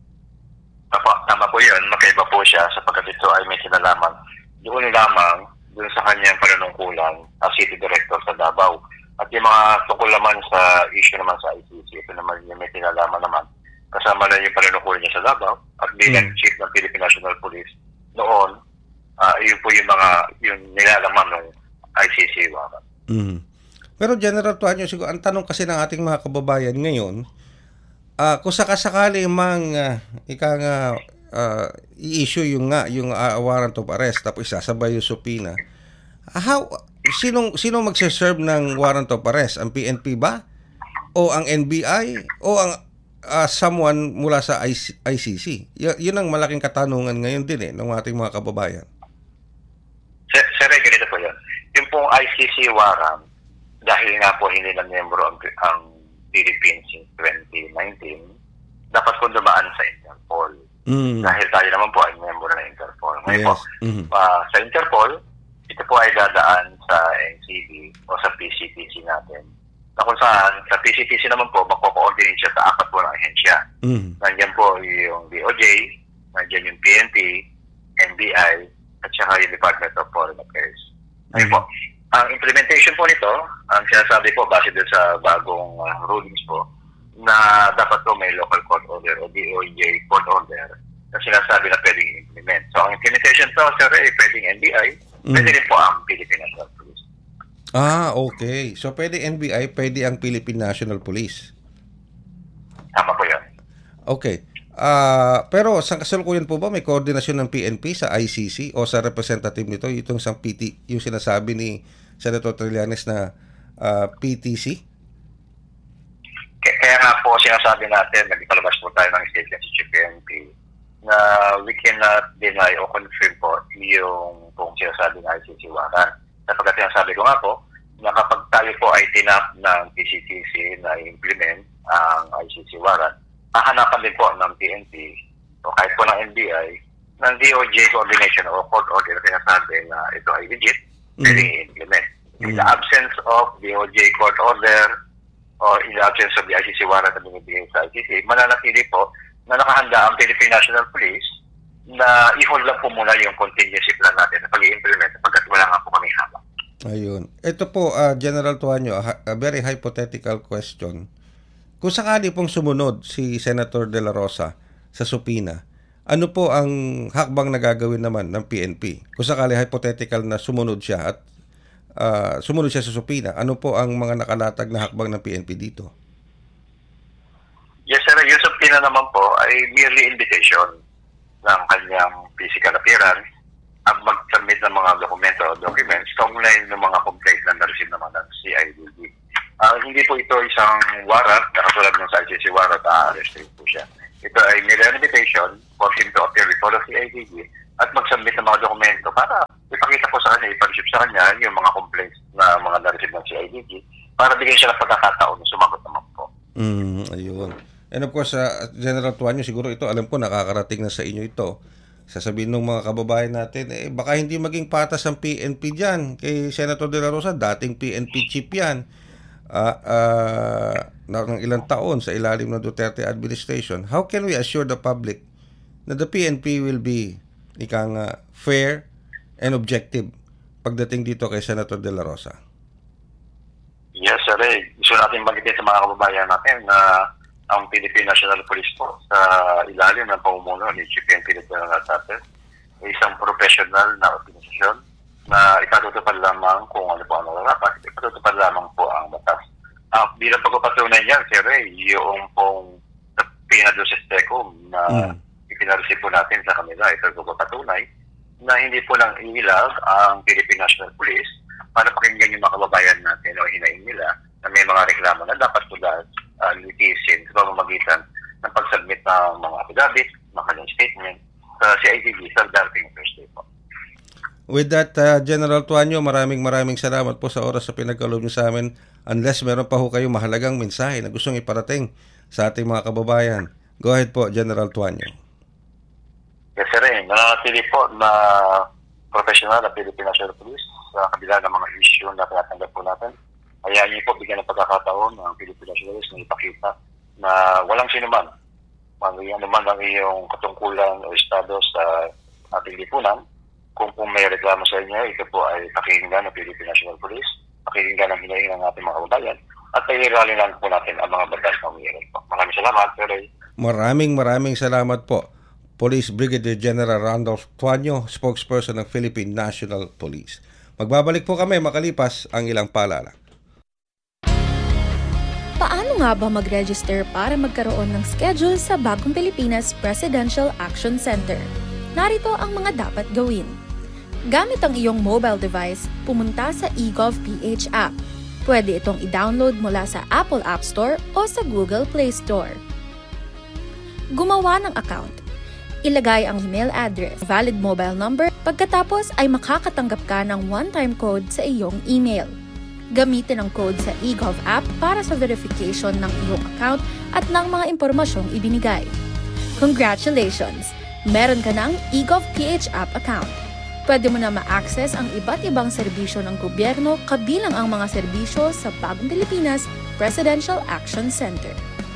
Apo, tama po yun. Makaiba po siya sapagkat ito ay may kinalaman doon lamang doon sa kanyang panunungkulan as City Director sa Davao. At yung mga tungkol naman sa issue naman sa I C C, ito naman yung may kinalaman naman. Kasama na yung panunungkulan niya sa Davao at bilang mm. Chief ng Philippine National Police noon, uh, yun po yung mga yung nilalaman ng I C C warrant. Mm. Pero General Tuanyo, siguro ang tanong kasi ng ating mga kababayan ngayon, Uh, kung sakasakali mang uh, ika nga uh, i-issue yung nga yung uh, warrant of arrest tapos sasabay yung subpoena, how sinong sinong magse-serve ng warrant of arrest? Ang P N P ba o ang N B I o ang uh, someone mula sa I C C? Y- yun ang malaking katanungan ngayon din eh ng ating mga kababayan. Sir, sir ganito po yun. Yung pong I C C warrant, dahil nga po hindi na miyembro ang, ang Philippines in twenty nineteen, dapat po dumaan sa Interpol. Mm. Dahil tayo naman po ay member ng Interpol. Ngayon yes. po, mm-hmm. uh, sa Interpol, ito po ay dadaan sa N C B o sa P C T C natin. Na kung saan, sa P C T C naman po, magko-coordinate siya sa apat po ng ahensya. Mm. Nandiyan po yung D O J, nandiyan yung P N P, N B I, at saka yung Department of Foreign Affairs. Ngayon mm-hmm. po, ang implementation po nito, ang sinasabi po base doon sa bagong uh, rulings po, na dapat po may local court order o D O J court order na sinasabi na pwedeng implement. So, ang implementation po, sir, ay pwedeng N B I, mm. pwede rin po ang Philippine National Police. Ah, okay. So, pwede N B I, pwede ang Philippine National Police. Tama po yan. Okay. Uh, pero sa kasalukuyan po ba may koordinasyon ng P N P sa I C C o sa representative nito, itong isang P T, yung sinasabi ni Senator Trillanes na uh, P T C? Kaya, kaya nga po sinasabi natin, nagpalabas po tayo ng statement sa P N P na we cannot deny o confirm po yung kung sinasabi ng I C C warrant. Sapagkat sinasabi ko nga po na kapag tayo po ay tinap ng P C T C na implement ang I C C warrant, hahanapan din po ng P N P o kahit po ng N B I ng D O J coordination o court order na sinasabi na ito ay legit, mm-hmm. pwede i-implement. In the absence of D O J court order or in the absence of the I C C warrant na binibigay sa I C C, mananatili po na nakahanda ang Philippine National Police na i-hold lang po muna yung contingency plan natin na pag-i-implement pagkat wala nga po kami hama. Ayun. Ito po, uh, General Tuanyo, a, a very hypothetical question. Kung sakali pong sumunod si Senator De La Rosa sa subpoena, ano po ang hakbang na gagawin naman ng P N P? Kung sakali hypothetical na sumunod siya at uh, sumunod siya sa subpoena, ano po ang mga nakalatag na hakbang ng P N P dito? Yes, sir. Yung subpoena naman po ay merely invitation ng kanyang physical appearance at mag-submit ng mga dokumento o documents kaugnay ng mga complaint na na-receive naman ng C I D G. Uh, hindi po ito isang warrant, katulad ng sa I C C warrant, a-arrestin po siya. Ito ay merely invitation for him to appear before the C I D G at mag-submit ng mga dokumento para ipakita po sa kanya, ipag-ship sa kanya yung mga complaints na mga na-receive ng C I D G para bigyan siya ng pagkakataon na sumagot naman po. Mm, ayun. And of course, uh, General Tuanyo, siguro ito, alam ko, nakakarating na sa inyo ito. Sasabihin ng mga kababayan natin, eh, baka hindi maging patas ang P N P dyan. Kay Senator De La Rosa, dating P N P chief yan. Uh, uh, ng ilang taon sa ilalim ng Duterte administration. How can we assure the public na the P N P will be ikang uh, fair and objective pagdating dito kay Senator De La Rosa? Yes, sir. Eh. Gusto natin magitin sa mga kababayan natin na ang Philippine National Police po sa ilalim ng pamumuno ni Chief N P Lieutenant Natate ay isang professional na organisasyon na itatutupad lamang kung ano po ang nararapat, itatutupad lamang po ang batas. Uh, bilang pagpapatunay niyan, sir, eh, yung pong pinadoses tecum na mm. ipinareceive po natin sa kanila, ito pagpapatunay na hindi po lang ilag ang Philippine National Police para pakinggan yung mga kababayan natin o hinaing nila na may mga reklamo na dapat po dahil uh, litisin sa pamamagitan ng pag-submit ng mga affidavit, mga kanyang statement sa C I D G sa darating Thursday po. With that, uh, General Tuanyo, maraming maraming salamat po sa oras sa pinagkaloob niyo sa amin. Unless meron pa ho kayong mahalagang mensahe na gustong iparating sa ating mga kababayan. Go ahead po, General Tuanyo. Yes, sir. Nananatili po na professional na Philippine National Police sa kabila ng mga issue na tinatanggap po natin. Hayaan niyo po bigyan ng pagkakataon ng Philippine National Police na ipakita na walang sinuman, ano man ang iyong katungkulan o estado sa ating lipunan. Kung po may reklamo sa inyo, ito po ay pakinggan ng Philippine National Police, pakinggan ng hinaing ng ating mga kababayan, at pairali lang po natin ang mga batas na umiiral po. Maraming salamat, Sir Ray. Maraming maraming salamat po. Police Brigadier General Randolph Tuanyo, spokesperson ng Philippine National Police. Magbabalik po kami makalipas ang ilang paalala. Paano nga ba mag-register para magkaroon ng schedule sa Bagong Pilipinas Presidential Action Center? Narito ang mga dapat gawin. Gamit ang iyong mobile device, pumunta sa eGovPH app. Pwede itong i-download mula sa Apple App Store o sa Google Play Store. Gumawa ng account. Ilagay ang email address, valid mobile number, pagkatapos ay makakatanggap ka ng one-time code sa iyong email. Gamitin ang code sa eGov app para sa verification ng iyong account at ng mga impormasyong ibinigay. Congratulations! Meron ka ng eGovPH app account. Pwede mo na ma-access ang iba't ibang serbisyo ng gobyerno kabilang ang mga serbisyo sa Bagong Pilipinas Presidential Action Center.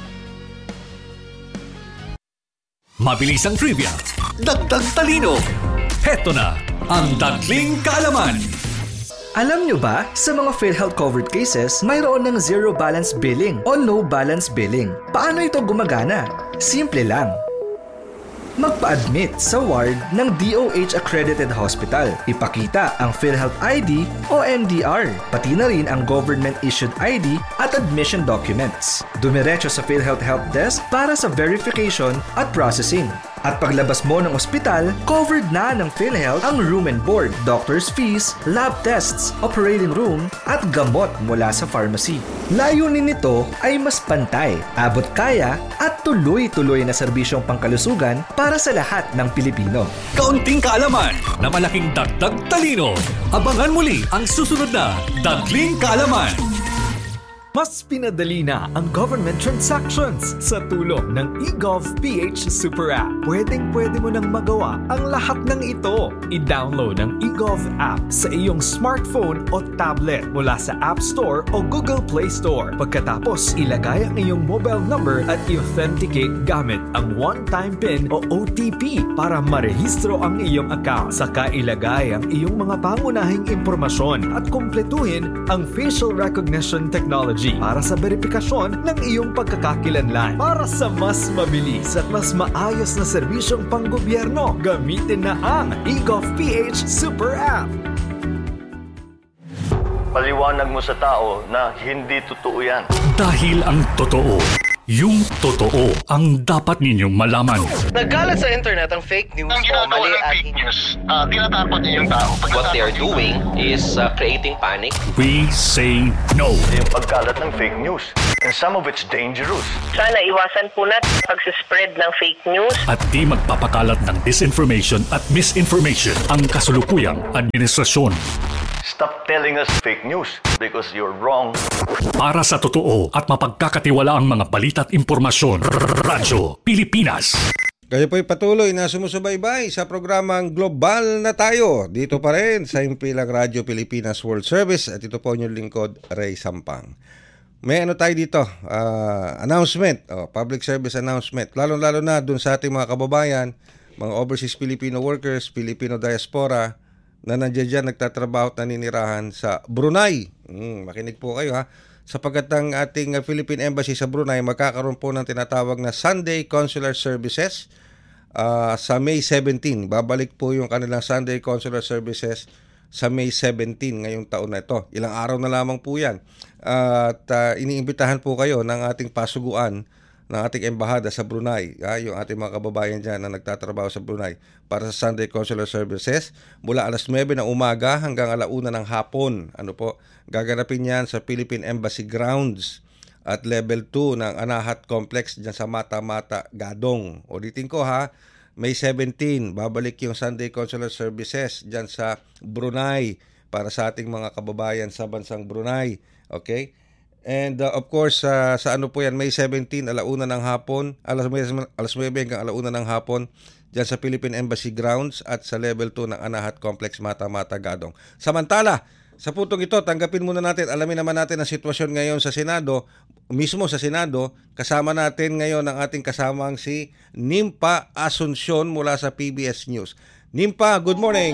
Mabilis ang trivia, dagdag talino. Heto na ang Dagling Kaalaman. Alam nyo ba, sa mga PhilHealth covered cases, mayroon ng zero balance billing o no balance billing. Paano ito gumagana? Simple lang. Magpa-admit sa ward ng D O H-accredited hospital. Ipakita ang PhilHealth I D o M D R, pati na rin ang government-issued I D at admission documents. Dumiretso sa PhilHealth Help Desk para sa verification at processing. At paglabas mo ng ospital, covered na ng PhilHealth ang room and board, doctor's fees, lab tests, operating room, at gamot mula sa pharmacy. Layunin nito ay mas pantay, abot kaya, at tuloy-tuloy na serbisyong pangkalusugan para sa lahat ng Pilipino. Kaunting kaalaman na malaking dagdag talino. Abangan muli ang susunod na Dagling Kaalaman. Mas pinadali na ang government transactions sa tulong ng eGovPH Super App. Pwedeng-pwede mo nang magawa ang lahat ng ito. I-download ang eGov app sa iyong smartphone o tablet mula sa App Store o Google Play Store. Pagkatapos, ilagay ang iyong mobile number at i-authenticate gamit ang one-time PIN o O T P para marehistro ang iyong account. Saka ilagay ang iyong mga pangunahing impormasyon at kumpletuhin ang facial recognition technology technology para sa verifikasyon ng iyong pagkakakilanlan. Para sa mas mabilis at mas maayos na serbisyong panggobyerno, gamitin na ang eGovPH Super App. Paliwanag mo sa tao na hindi totoo yan. Dahil ang totoo, yung totoo ang dapat ninyong malaman. Nagkalat sa internet ang fake news ang o mali ng at fake news, uh, tinatapon niyo yung tao. What they are doing is uh, creating panic. We say no. Yung pagkalat ng fake news. And some of it's dangerous. Sana iwasan po natin pag-spread ng fake news. At di magpapakalat ng disinformation at misinformation ang kasulukuyang administrasyon. Stop telling us fake news because you're wrong. Para sa totoo at mapagkakatiwalaang mga balita at impormasyon, Radyo Pilipinas. Kayo po'y patuloy na sumusubaybay sa programang Global na Tayo. Dito pa rin sa Impilang Radyo Pilipinas World Service at ito po yung lingkod, Ray Sampang. May ano tayo dito, uh, announcement, oh, public service announcement. Lalo-lalo na dun sa ating mga kababayan, mga overseas Filipino workers, Filipino diaspora, na nandiyan dyan nagtatrabaho at naninirahan sa Brunei. Hmm, makinig po kayo ha. Sapagkat ang ating Philippine Embassy sa Brunei magkakaroon po ng tinatawag na Sunday Consular Services uh, sa May seventeenth. Babalik po yung kanilang Sunday Consular Services sa May seventeenth ngayong taon na ito. Ilang araw na lamang po yan. Uh, at uh, iniimbitahan po kayo ng ating pasuguan ng ating embahada sa Brunei, ha, yung ating mga kababayan dyan na nagtatrabaho sa Brunei para sa Sunday Consular Services mula alas nuwebe ng umaga hanggang alauna ng hapon. Ano po, gaganapin yan sa Philippine Embassy Grounds at Level two ng Anahat Complex dyan sa Mata Mata, Gadong. Ulitin ko ha, May seventeenth, babalik yung Sunday Consular Services dyan sa Brunei para sa ating mga kababayan sa bansang Brunei. Okay? And uh, of course, uh, sa ano po yan, May seventeenth, alauna ng hapon, alas nuwebe hanggang alauna ng hapon, dyan sa Philippine Embassy Grounds at sa Level two ng Anahat Complex, Mata Mata, Gadong. Samantala, sa putong ito, tanggapin muna natin, alamin naman natin ang sitwasyon ngayon sa Senado, mismo sa Senado, kasama natin ngayon ang ating kasamang si Nimpa Asuncion mula sa P B S News. Nimpa, good morning!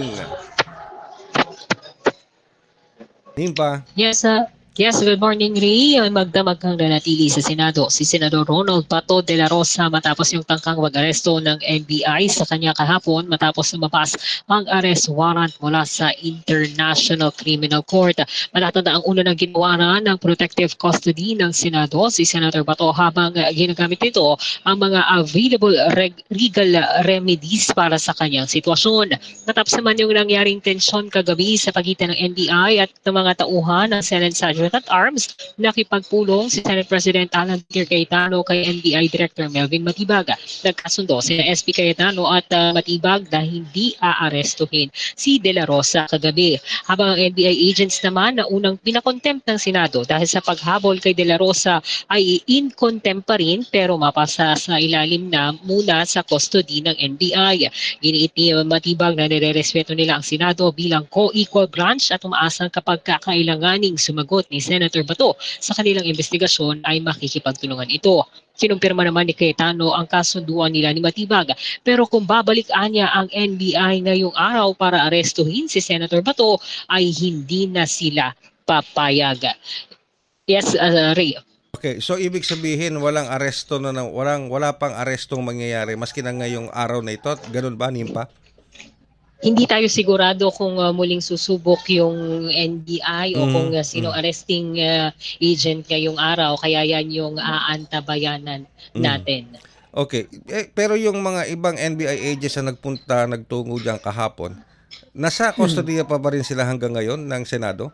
Nimpa? Yes, sir. Yes, good morning, Ray. Magdamag kang nanatili sa Senado si Senador Ronald Bato de la Rosa matapos yung tangkang mag-aresto ng N B I sa kanya kahapon matapos lumabas ang arrest warrant mula sa International Criminal Court. Matatanda ang ulo ng ginawa ng protective custody ng Senado si Senator Bato habang ginagamit nito ang mga available reg- legal remedies para sa kanyang sitwasyon. Matapos naman yung nangyaring tensyon kagabi sa pagitan ng N B I at ng mga tauhan ng Senate Sergeant at Arms, nakipagpulong si Senate President Alan Peter Cayetano kay N B I Director Melvin Matibag. Nagkasundo si S P Cayetano at uh, Matibag na hindi aarestuhin si De La Rosa kagabi. Habang ang N B I agents naman na unang pinakontempt ng Senado dahil sa paghabol kay De La Rosa ay in contempt pa rin pero mapasa sa ilalim na muna sa custody ng N B I. Giniit ni Matibag na nire-respeto nila ang Senado bilang co-equal branch at umaasang kapag kakailanganing sumagot ni Senator Bato sa kanilang investigasyon ay makikipagtulungan ito. Kinumpirma naman ni Cayetano ang kasunduan nila ni Matibag. Pero kung babalikan niya ang N B I ngayong araw para arestuhin si Senator Bato ay hindi na sila papayag. Yes, uh, Ray. Okay, so ibig sabihin walang aresto na, na walang wala pang arestong mangyayari maski na ngayong araw na ito. Ganun ba, Nimpa? Hindi tayo sigurado kung uh, muling susubok yung N B I o mm, kung uh, sino mm. arresting uh, agent ngayong araw. Kaya yan yung aantabayanan mm. natin. Okay. Eh, pero yung mga ibang N B I agents na nagpunta, nagtungo dyan kahapon, nasa custody hmm. pa ba rin sila hanggang ngayon ng Senado?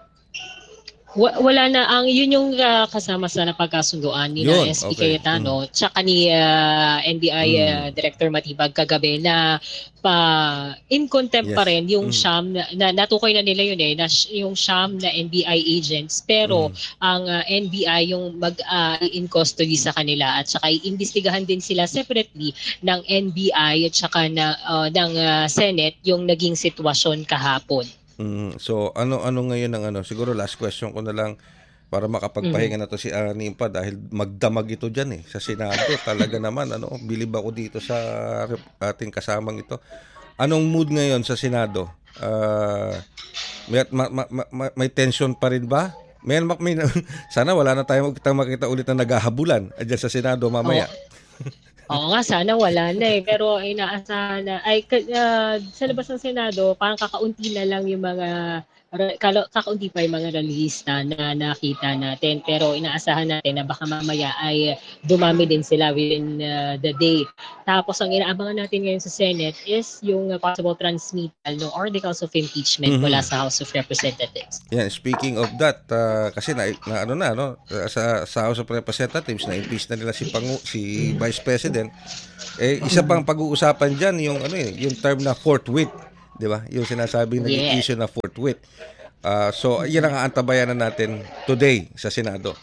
Wala na, ang yun yung uh, kasama sa napagkasunduan ni na S P okay. Cayetano mm. tsaka ni uh, N B I mm. uh, Director Matibag kagabi na pa in contempt yes. pa rin yung mm. siyam na, na natukoy na nila yun eh na yung siyam na N B I agents pero mm. ang uh, N B I yung mag uh, in custody sa kanila at saka iimbestigahan din sila separately ng N B I at saka na uh, ng uh, Senate yung naging sitwasyon kahapon. Mm, so ano-ano ngayon ang ano, siguro last question ko na lang para makapagpahinga mm-hmm. na to si uh, Nimpa dahil magdamag ito diyan eh sa Senado. Talaga naman ano, bilib ako dito sa ating kasamang ito. Anong mood ngayon sa Senado? Uh, may, ma, ma, ma, may tension pa rin ba? May, may, sana wala na tayo makita, makita ulit na naghahabulan dyan sa Senado mamaya. Oo. Oo nga, sana wala na eh. Pero inaasahan na, ay, uh, sa labas ng Senado, parang kakaunti na lang yung mga, kakaunti pa yung mga release na, na nakita natin. Pero inaasahan natin na baka mamaya ay dumami din sila within uh, the day. Tapos ang inaabangan natin ngayon sa Senate is yung uh, possible transmittal ng articles of impeachment mm-hmm. mula sa House of Representatives. Yeah, speaking of that, uh, kasi na, na ano na no, sa, sa House of Representatives na impeach na nila si Pangu, si Vice President. Eh isa pang pag-uusapan diyan yung ano eh, yung term na forthwith, 'di ba? Yung sinasabing naging issue na forthwith. Uh, so, yan ang aantabayan na natin today sa Senado.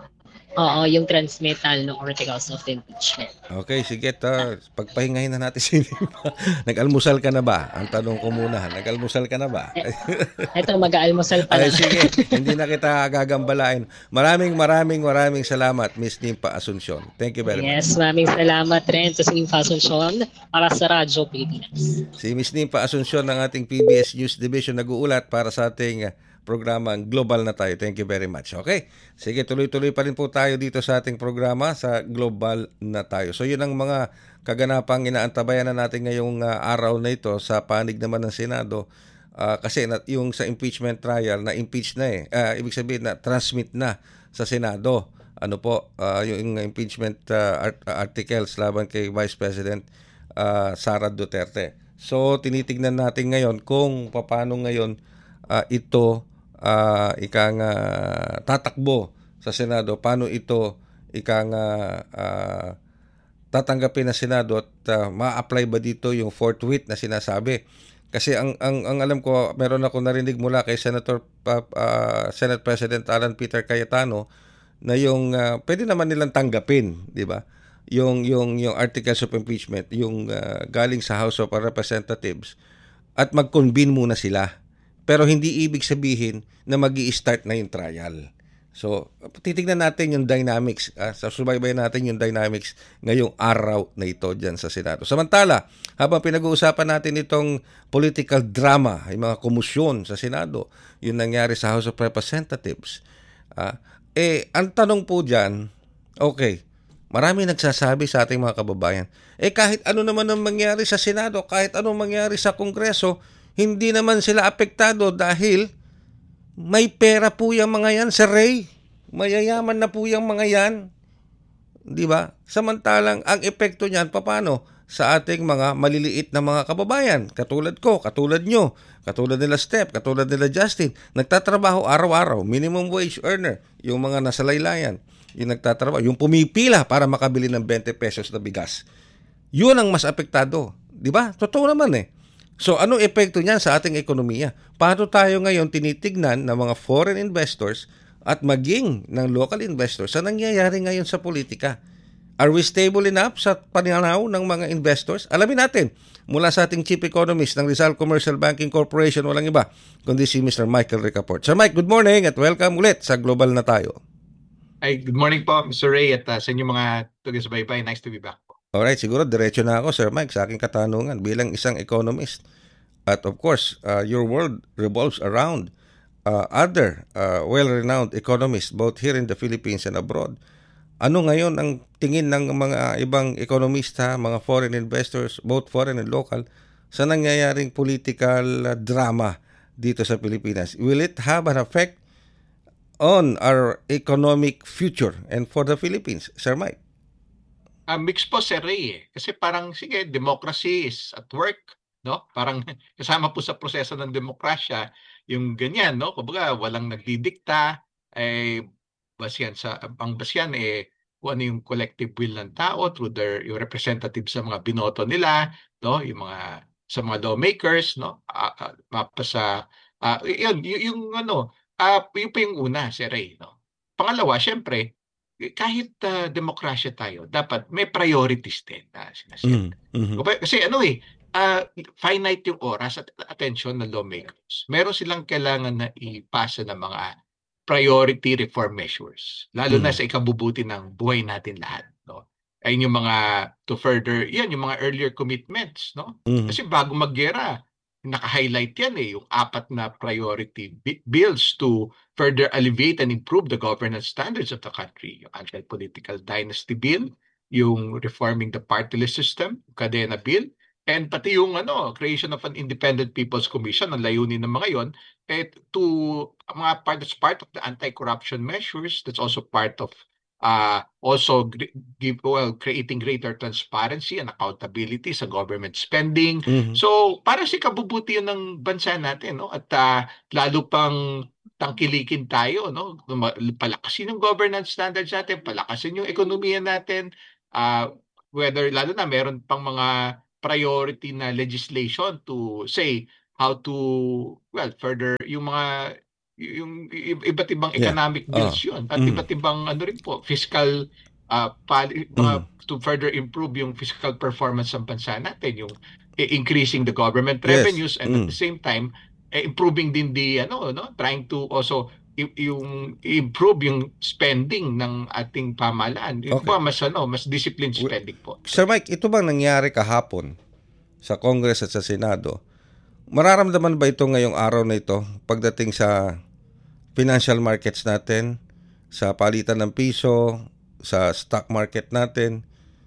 Oo, yung transmittal ng articles of impeachment. Okay, sige. Ta, pagpahingahin na natin si Nimpa. Nag-almusal ka na ba? Ang tanong ko muna, nag-almusal ka na ba? Ito, mag-almusal pa Ay, lang. sige, hindi na kita gagambalain. Maraming, maraming, maraming salamat, Miss Nimpa Asuncion. Thank you very much. Yes, maraming salamat rin sa Nimpa Asuncion para sa Radyo Pilipinas. Si Miss Nimpa Asuncion ng ating P B S News Division nag-uulat para sa ating programa Global na tayo. Thank you very much. Okay? Sige, tuloy-tuloy pa rin po tayo dito sa ating programa sa Global na tayo. So, yun ang mga kaganapang inaantabayan na natin ngayong uh, araw na ito sa panig naman ng Senado. Uh, kasi na, yung sa impeachment trial, na-impeach na eh. Uh, ibig sabihin na transmit na sa Senado. Ano po, uh, yung impeachment uh, art- articles laban kay Vice President uh, Sara Duterte. So, tinitignan natin ngayon kung paano ngayon uh, ito Uh, ikang uh, tatakbo sa Senado, paano ito ikang uh, uh, tatanggapin ng Senado at uh, ma-apply ba dito yung forthwith na sinasabi. Kasi ang, ang, ang alam ko, meron ako narinig mula kay Senator uh, uh, Senate President Alan Peter Cayetano na yung uh, pwede naman nilang tanggapin, di ba? Yung, yung, yung articles of impeachment, yung uh, galing sa House of Representatives at mag-convene muna sila. Pero hindi ibig sabihin na magi-start na yung trial. So, titignan natin yung dynamics. Ah, susubaybayan natin yung dynamics ngayong araw na ito dyan sa Senado. Samantala, habang pinag-uusapan natin itong political drama, yung mga komisyon sa Senado, yung nangyari sa House of Representatives, ah, eh, ang tanong po dyan, okay, marami nagsasabi sa ating mga kababayan, eh kahit ano naman ang mangyari sa Senado, kahit anong mangyari sa Kongreso, hindi naman sila apektado dahil may pera po yung mga yan, Sir Ray. Mayayaman na po yung mga yan. Di ba? Samantalang ang epekto niyan, paano? Sa ating mga maliliit na mga kababayan. Katulad ko, katulad nyo, katulad nila Steph, katulad nila Justin. Nagtatrabaho araw-araw, minimum wage earner. Yung mga nasa laylayan, yung nagtatrabaho, yung pumipila para makabili ng twenty pesos na bigas. Yun ang mas apektado. Di ba? Totoo naman eh. So, anong epekto niyan sa ating ekonomiya? Paano tayo ngayon tinitignan ng mga foreign investors at maging ng local investors sa nangyayari ngayon sa politika? Are we stable enough sa pananaw ng mga investors? Alamin natin mula sa ating Chief Economist ng Rizal Commercial Banking Corporation, walang iba, kundi si Mister Michael Ricaport. Sir Mike, good morning at welcome ulit sa Global na tayo. Ay, good morning po, Mister Ray, at uh, sa inyong mga taga-subaybay. Nice to be back. Alright, siguro diretso na ako, Sir Mike, sa aking katanungan bilang isang economist. At of course, uh, your world revolves around uh, other uh, well-renowned economists both here in the Philippines and abroad. Ano ngayon ang tingin ng mga ibang ekonomista, mga foreign investors, both foreign and local, sa nangyayaring political uh, drama dito sa Pilipinas? Will it have an effect on our economic future and for the Philippines, Sir Mike? Uh, mix po, Sir Ray. Eh. Kasi parang, sige, democracy is at work. No? Parang kasama po sa proseso ng demokrasya yung ganyan, no? Kumbaga, walang nagdidikta, eh, basyan sa, ang basyan, eh, kung ano yung collective will ng tao through their, yung representatives sa mga binoto nila, no? Yung mga, sa mga lawmakers, no? Uh, uh, mapa sa, uh, yun, yung, yung ano, uh, yung pa yung una, Sir Ray, no? Pangalawa, syempre, kahit uh, demokrasya tayo, dapat may priorities din na sinaset. Mm-hmm. Kasi ano eh, uh, finite yung oras at attention ng lawmakers. Meron silang kailangan na ipasa ng mga priority reform measures. Lalo mm-hmm. na sa ikabubuti ng buhay natin lahat. No? Ayun yung mga, to further, yan yung mga earlier commitments. No? Mm-hmm. Kasi bago maggera, naka-highlight yan eh, yung apat na priority bi- bills to further alleviate and improve the governance standards of the country. Yung anti-political dynasty bill, yung reforming the party list system, Cadena bill, and pati yung ano, creation of an independent people's commission, ang layunin ng mga yon, eh, to mga part, that's part of the anti-corruption measures, that's also part of uh, also give, well, creating greater transparency and accountability sa government spending. Mhm. So, para si kabubuti yun ng bansa natin, no? At uh, lalo pang tangkilikin tayo, no? Luma- Palakasin yung governance standards natin, palakasin yung ekonomiya natin, uh, whether lalo na meron pang mga priority na legislation to say how to, well, further yung mga yung i- iba't ibang Yeah. economic bills Ah. yun at Mm. iba't ibang ano rin po fiscal uh, pali- mga to further improve yung fiscal performance ng bansa natin, yung i- increasing the government Yes. revenues and at Mm. the same time eh, improving din the ano no trying to also i- yung improve yung spending ng ating pamahalaan, yung Okay. po, mas ano mas disciplined spending po. Sir Mike, ito bang nangyari kahapon sa Congress at sa Senado? Mararamdaman ba ito ngayong araw na ito pagdating sa financial markets natin, sa palitan ng piso, sa stock market natin,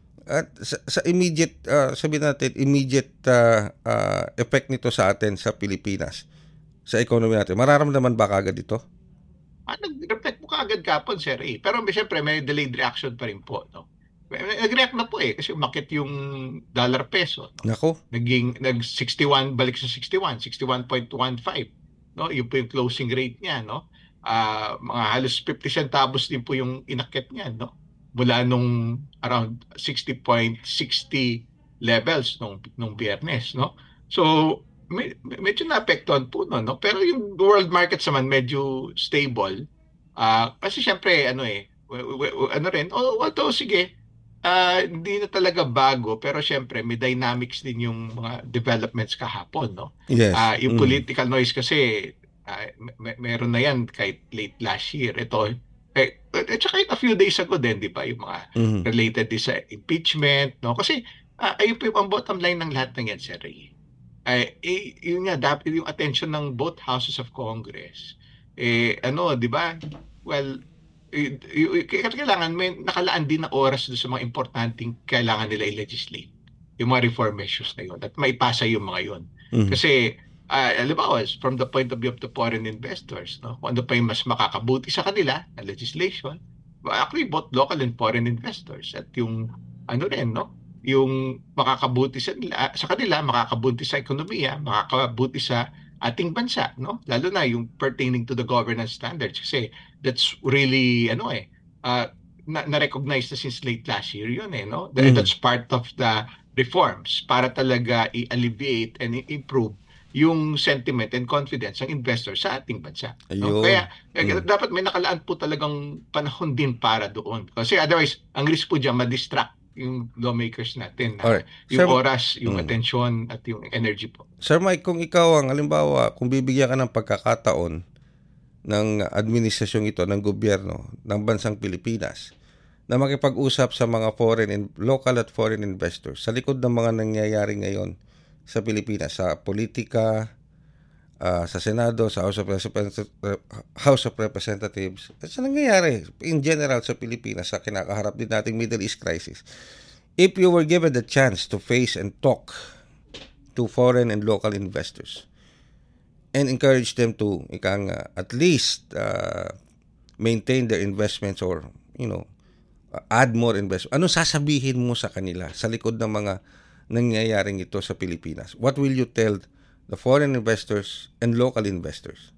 at sa, sa immediate, uh, sabihin natin, immediate uh, uh, effect nito sa atin sa Pilipinas, sa economy natin? Mararamdaman ba kagad ito? Ah, nag-reflect po kaagad kapon, Sir A. Pero may siyempre may delayed reaction pa rin po, no? Nag-react na po eh kasi umakit yung dollar peso. No? Nako. Naging nag sixty-one balik sa sixty-one, sixty-one point one five. No, yung po yung closing rate niya, no? Ah, mga halos fifty centavos din po yung inakit niya, no? Mula nung around sixty point six zero levels nung nung Biyernes, no? So med- medyo naapektuhan po no, no? Pero yung world markets naman medyo stable. Ah, kasi syempre ano eh w- w- ano rin, oh, although sige, ah, hindi na talaga bago pero syempre may dynamics din yung mga developments kahapon, no? Yes. Ah, yung Mm. political noise kasi ah, may- meron na yan kahit late last year. Ito eh, at saka a few days ago din, di ba, yung mga Mhm. related din sa impeachment, no? Kasi ah, ayun po yung ang bottom line ng lahat ng yan, Sir Ray. Ay, eh, yun nga, dapat yung attention ng both houses of Congress. Eh, ano, di ba? Well, eh, y- y- kailangan may nakalaan din na oras doon sa mga importanteng kailangan nila i-legislate. Yung mga reform measures na yun. At maipasa yung mga yun. Mhm. Kasi, uh, alam mo, from the point of view of the foreign investors, no? Kung ano pa yung mas makakabuti sa kanila na legislation, well, actually, both local and foreign investors. At yung, ano rin, no? Yung makakabuti sa, nila, sa kanila, makakabuti sa ekonomiya, makakabuti sa ating bansa, no? Lalo na yung pertaining to the governance standards kasi that's really, ano eh, uh, na- na-recognize na since late last year yun eh, no? That- Mm. That's part of the reforms para talaga i-alleviate and i-improve yung sentiment and confidence ng investors sa ating bansa. No? Ayun. Kaya eh, Mm. dapat may nakalaan po talagang panahon din para doon. Kasi otherwise, ang risk po dyan, ma-distract yung lawmakers natin. Na Alright. yung Sir- oras, yung Mm. atensyon, at yung energy po. Sir Mike, kung ikaw ang halimbawa, kung bibigyan ka ng pagkakataon ng administrasyong ito, ng gobyerno, ng bansang Pilipinas, na makipag-usap sa mga foreign and local at foreign investors sa likod ng mga nangyayari ngayon sa Pilipinas, sa politika, ah, sa Senado, sa House of, Represent- House of Representatives, at sa nangyayari in general sa Pilipinas, sa kinakaharap din nating Middle East crisis. If you were given the chance to face and talk to foreign and local investors and encourage them to ikang uh, at least uh, maintain their investments or you know uh, add more investment, ano sasabihin mo sa kanila sa likod ng mga nangyayaring ito sa Pilipinas? What will you tell the foreign investors and local investors?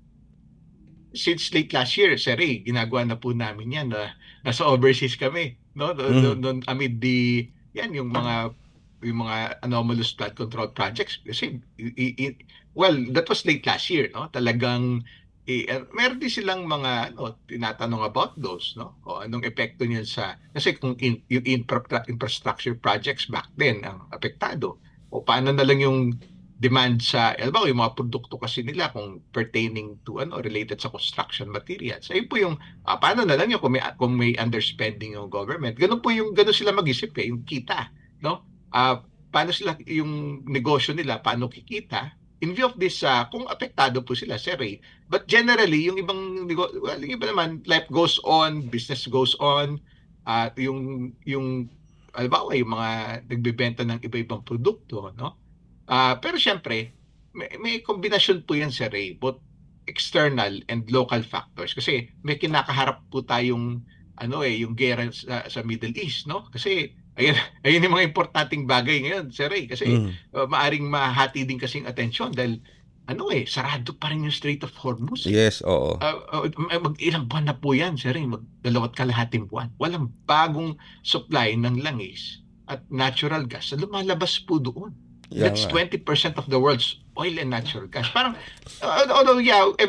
Since late last year, Sir Ray, ginagawa na po namin yan. Na, nasa overseas kami. No? Doon, Mhm. doon, doon, amid the, yan, yung mga yung mga anomalous flood control projects. Kasi, i- i- well, that was late last year. No? Talagang, i- uh, meron din silang mga ano, tinatanong about those. No? O anong epekto niyan sa, kasi kung in, yung infra, infrastructure projects back then ang apektado. O paano na lang yung demand sa, alam mo, yung mga produkto kasi nila kung pertaining to ano related sa construction materials. Ayun po yung ah, paano na lang yung kung may, kung may underspending yung government. Ganun po yung ganun sila mag-isip eh, yung kita, no? Ah, paano sila yung negosyo nila, paano kikita in view of this, uh, kung apektado po sila, Sir Ray. But generally, yung ibang, well, yung iba naman, life goes on, business goes on, at uh, yung, yung, halimbawa, yung mga nagbebenta ng iba-ibang produkto, no? Uh, pero syempre, may, may kombinasyon po yan, Sir Ray, both external and local factors. Kasi may kinakaharap po tayong, ano eh, yung gera sa, sa Middle East, no? Kasi, ayun, ayun yung mga importanteng bagay ngayon, Sir Ray. Kasi mm. uh, maaring mahati din kasing atensyon dahil ano eh, sarado pa rin yung Strait of Hormuz. Yes, oo. Uh, uh, mag-ilang buwan na po yan, Sir Ray. Mag-dalawat kalahating buwan. Walang bagong supply ng langis at natural gas na lumalabas po doon. Yeah, That's twenty percent of the world's oil and natural gas. Parang, uh, although yeah,